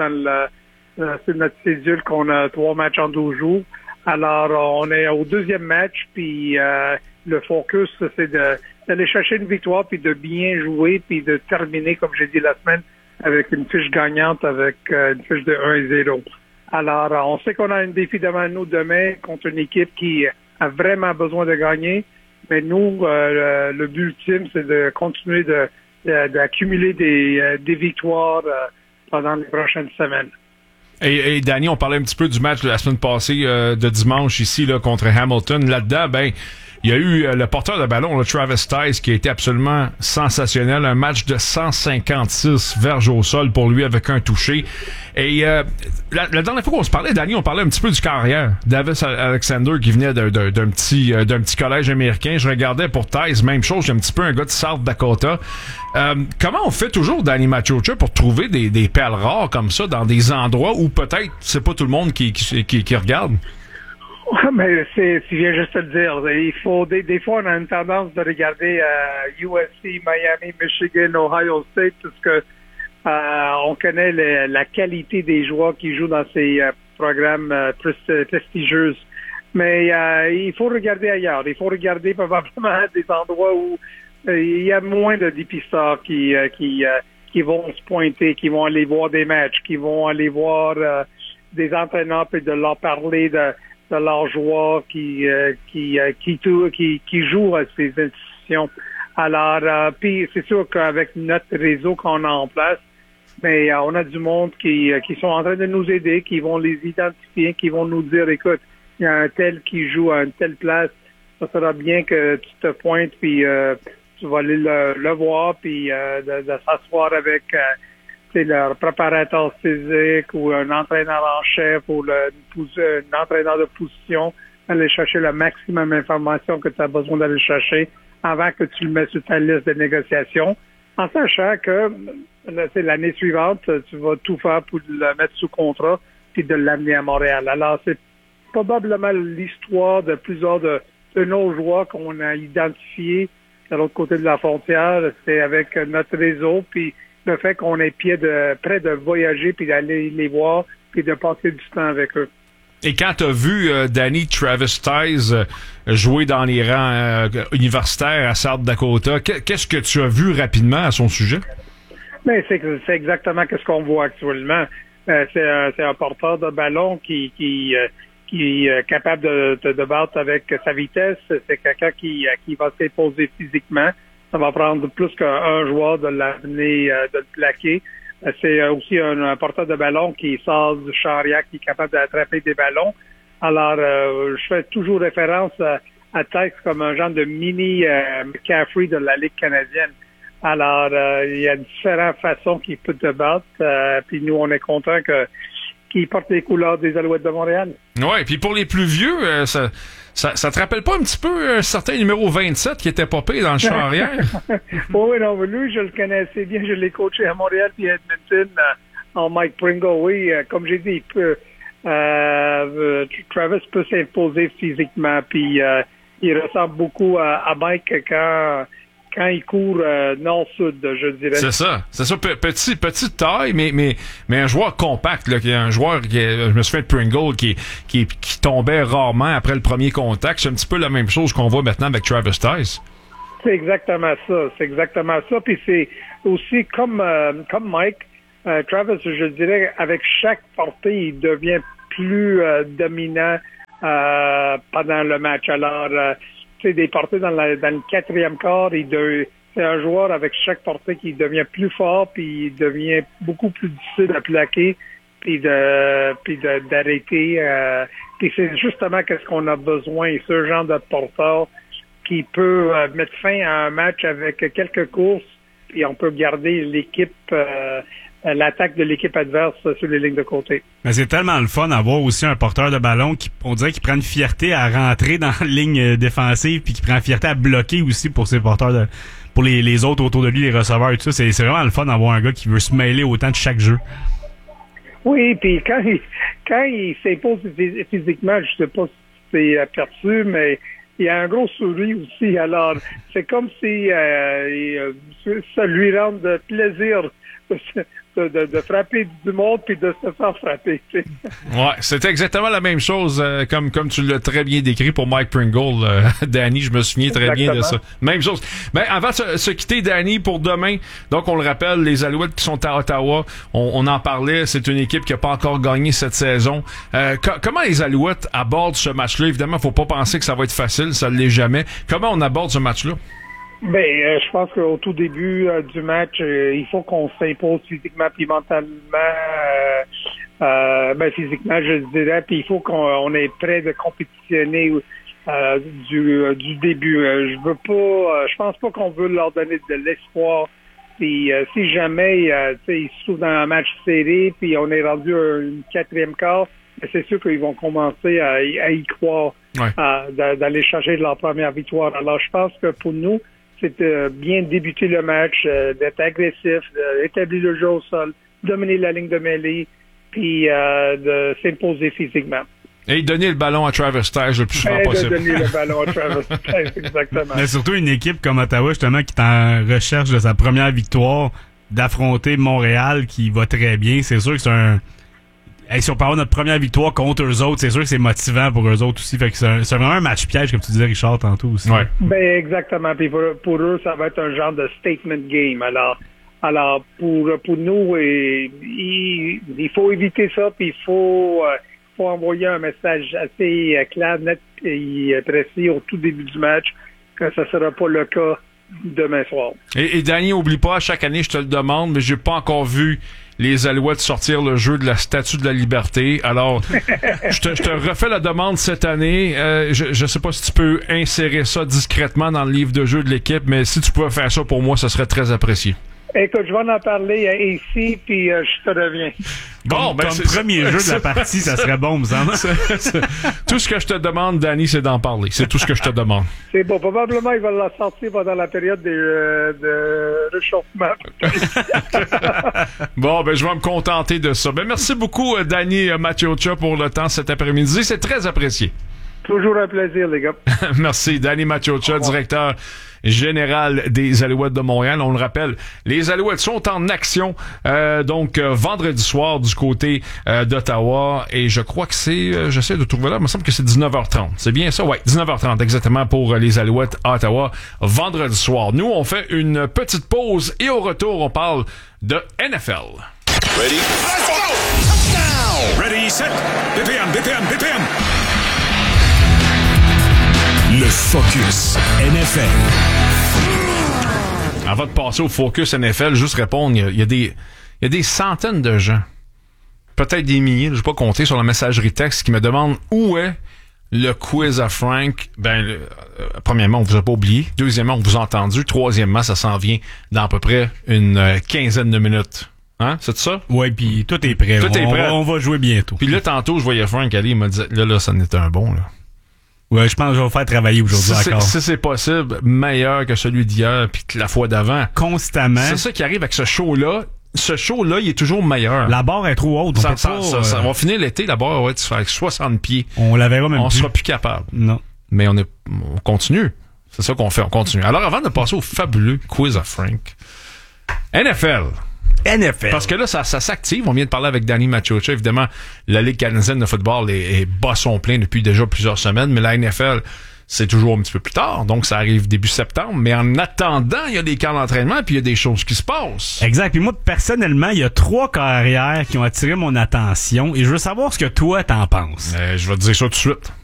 sur notre cédule qu'on a 3 matchs en 12 jours. Alors, on est au 2e match, puis le focus, c'est d'aller chercher une victoire, puis de bien jouer, puis de terminer, comme j'ai dit la semaine, avec une fiche gagnante, avec une fiche de 1-0. Alors, on sait qu'on a un défi devant nous demain contre une équipe qui a vraiment besoin de gagner, mais nous, le but ultime, c'est de continuer d'accumuler des victoires pendant les prochaines semaines. Et Danny, on parlait un petit peu du match de la semaine passée de dimanche ici là contre Hamilton. Là-dedans, ben il y a eu le porteur de ballon, le Travis Tice, qui a été absolument sensationnel. Un match de 156 verges au sol pour lui avec un touché. Et la dernière fois qu'on se parlait, Danny, on parlait un petit peu du carrière. Davis Alexander qui venait d'un petit collège américain. Je regardais pour Tice, même chose, j'ai un petit peu un gars de South Dakota. Comment on fait toujours, Danny Machocha, pour trouver des perles rares comme ça dans des endroits où peut-être c'est pas tout le monde qui regarde? Mais tu viens juste de le dire. Il faut des fois on a une tendance de regarder USC, Miami, Michigan, Ohio State, parce que on connaît la qualité des joueurs qui jouent dans ces programmes prestigieux. Mais il faut regarder ailleurs. Il faut regarder probablement des endroits où il y a moins de dépisteurs qui vont se pointer, qui vont aller voir des matchs, qui vont aller voir des entraîneurs et de leur parler de leurs joueurs qui jouent à ces institutions. Alors, puis c'est sûr qu'avec notre réseau qu'on a en place, mais on a du monde qui sont en train de nous aider, qui vont les identifier, qui vont nous dire, écoute, il y a un tel qui joue à une telle place, ça sera bien que tu te pointes, puis tu vas aller le voir, puis de s'asseoir avec leur préparateur physique ou un entraîneur en chef ou un entraîneur de position, aller chercher le maximum d'informations que tu as besoin d'aller chercher avant que tu le mets sur ta liste de négociation, en sachant que l'année suivante, tu vas tout faire pour le mettre sous contrat puis de l'amener à Montréal. Alors, c'est probablement l'histoire de plusieurs de nos joueurs qu'on a identifiés de l'autre côté de la frontière. C'est avec notre réseau, puis le fait qu'on ait près de voyager, puis d'aller les voir, puis de passer du temps avec eux. Et quand tu as vu Danny Travis Tice jouer dans les rangs universitaires à South Dakota, qu'est-ce que tu as vu rapidement à son sujet? Ben, c'est exactement ce qu'on voit actuellement. C'est un porteur de ballon qui est capable de battre avec sa vitesse. C'est quelqu'un qui va s'imposer physiquement. Ça va prendre plus qu'un joueur de l'amener, de le plaquer. C'est aussi un porteur de ballon qui sort du chariot, qui est capable d'attraper des ballons. Alors, je fais toujours référence à Tice comme un genre de mini McCaffrey de la Ligue canadienne. Alors, il y a différentes façons qu'il peut te battre. Puis nous, on est content qui portent les couleurs des Alouettes de Montréal. Ouais, puis pour les plus vieux, ça te rappelle pas un petit peu un certain numéro 27 qui était popé dans le champ arrière? Oui, non, lui, je le connaissais bien. Je l'ai coaché à Montréal puis à Edmonton en Mike Pringle. Oui, comme j'ai dit, Travis peut s'imposer physiquement, puis il ressemble beaucoup à Mike quand il court nord-sud, je dirais. C'est ça. Petite taille, mais un joueur compact, là, un joueur je me souviens de Pringle qui tombait rarement après le premier contact. C'est un petit peu la même chose qu'on voit maintenant avec Travis Tice. C'est exactement ça. Puis c'est aussi comme Mike, Travis, je dirais, avec chaque portée, il devient plus dominant pendant le match. Alors, des portées dans le quatrième quart, c'est un joueur avec chaque portée qui devient plus fort, puis il devient beaucoup plus difficile à plaquer, puis d'arrêter. Puis c'est justement qu'est-ce qu'on a besoin, ce genre de porteur qui peut mettre fin à un match avec quelques courses, puis on peut garder l'équipe, l'attaque de l'équipe adverse sur les lignes de côté. Mais c'est tellement le fun d'avoir aussi un porteur de ballon on dirait qu'il prend une fierté à rentrer dans la ligne défensive, puis qui prend une fierté à bloquer aussi pour ses porteurs pour les autres autour de lui, les receveurs et tout ça. C'est vraiment le fun d'avoir un gars qui veut se mêler autant de chaque jeu. Oui, puis quand il s'impose physiquement, je sais pas si c'est aperçu, mais il y a un gros sourire aussi. Alors, c'est comme si ça lui rend de plaisir de frapper du monde puis de se faire frapper. Tu sais. Ouais, c'était exactement la même chose comme tu l'as très bien décrit pour Mike Pringle, Danny, je me souviens très bien de ça. Même chose. Ben avant de se quitter, Danny, pour demain, donc on le rappelle, les Alouettes qui sont à Ottawa, on en parlait, c'est une équipe qui a pas encore gagné cette saison. Comment les Alouettes abordent ce match-là? Évidemment, faut pas penser que ça va être facile, ça ne l'est jamais. Comment on aborde ce match-là? Je pense qu'au tout début du match, il faut qu'on s'impose physiquement puis mentalement. Physiquement, je dirais, puis il faut qu'on est prêt de compétitionner du début. Je pense pas qu'on veut leur donner de l'espoir. Puis si jamais ils se trouvent dans un match serré, puis on est rendu à une quatrième quart, c'est sûr qu'ils vont commencer à y croire, d'aller chercher leur première victoire. Alors je pense que pour nous, c'est de bien débuter le match, d'être agressif, d'établir le jeu au sol, dominer la ligne de mêlée, puis de s'imposer physiquement. Et donner le ballon à Travis Tice le plus souvent possible. Donner le ballon à Travis Tice, exactement. Mais surtout une équipe comme Ottawa, justement, qui est en recherche de sa première victoire, d'affronter Montréal, qui va très bien. C'est sûr que c'est si on peut avoir notre première victoire contre eux autres, c'est sûr que c'est motivant pour eux autres aussi. Fait que c'est vraiment un match piège, comme tu disais, Richard, tantôt aussi. Ouais. Exactement. Puis pour eux, ça va être un genre de statement game. Alors pour nous, il faut éviter ça, puis il faut envoyer un message assez clair, net et précis au tout début du match, que ça sera pas le cas demain soir. Et Danny, oublie pas, chaque année, je te le demande, mais j'ai pas encore vu les Alouettes sortir le jeu de la Statue de la Liberté. Alors, je te refais la demande cette année. Je sais pas si tu peux insérer ça discrètement dans le livre de jeu de l'équipe, mais si tu pouvais faire ça pour moi, ça serait très apprécié. Écoute, je vais en parler ici, puis je te reviens. Bon, comme premier jeu de la partie, ça serait bon, me semble. Tout ce que je te demande, Danny, c'est d'en parler. C'est tout ce que je te demande. C'est bon. Probablement, il va la sortir pendant la période de réchauffement. Bon, je vais me contenter de ça. Merci beaucoup, Danny Maciocia, pour le temps cet après-midi. C'est très apprécié. Toujours un plaisir, les gars. Merci. Danny Maciocia, directeur général des Alouettes de Montréal. On le rappelle, les Alouettes sont en action vendredi soir du côté d'Ottawa, et je crois que c'est, j'essaie de trouver là, il me semble que c'est 19h30. C'est bien ça? Ouais, 19h30 exactement pour les Alouettes à Ottawa vendredi soir. Nous, on fait une petite pause et au retour, on parle de NFL. Ready? Let's go! Touchdown! Ready, set, BPM. Le Focus NFL. Avant de passer au Focus NFL, juste répondre, il y a des centaines de gens, peut-être des milliers, je ne vais pas compter, sur la messagerie texte qui me demandent où est le quiz à Frank. Premièrement, on vous a pas oublié. Deuxièmement, on vous a entendu. Troisièmement, ça s'en vient dans à peu près une quinzaine de minutes. Hein? C'est ça? Ouais, puis tout est prêt. Tout est prêt. On va jouer bientôt. Puis là, tantôt, je voyais Frank aller, il m'a dit, là, ça en était un bon, là. Ouais, je pense que je vais vous faire travailler aujourd'hui encore. Si c'est possible, meilleur que celui d'hier puis que la fois d'avant. Constamment. C'est ça qui arrive avec ce show-là. Ce show-là, il est toujours meilleur. La barre est trop haute. Ça va finir l'été, la barre va être avec 60 pieds. On la verra même On plus. sera plus capable. Non. Mais on continue. C'est ça qu'on fait, on continue. Alors, avant de passer au fabuleux quiz à Frank, NFL. Parce que là, ça s'active. On vient de parler avec Danny Machocha. Évidemment, la Ligue canadienne de football est bas son plein depuis déjà plusieurs semaines, mais la NFL, c'est toujours un petit peu plus tard. Donc, ça arrive début septembre. Mais en attendant, il y a des camps d'entraînement puis il y a des choses qui se passent. Exact. Puis moi, personnellement, il y a 3 carrières qui ont attiré mon attention et je veux savoir ce que toi, t'en penses. Je vais te dire ça tout de suite.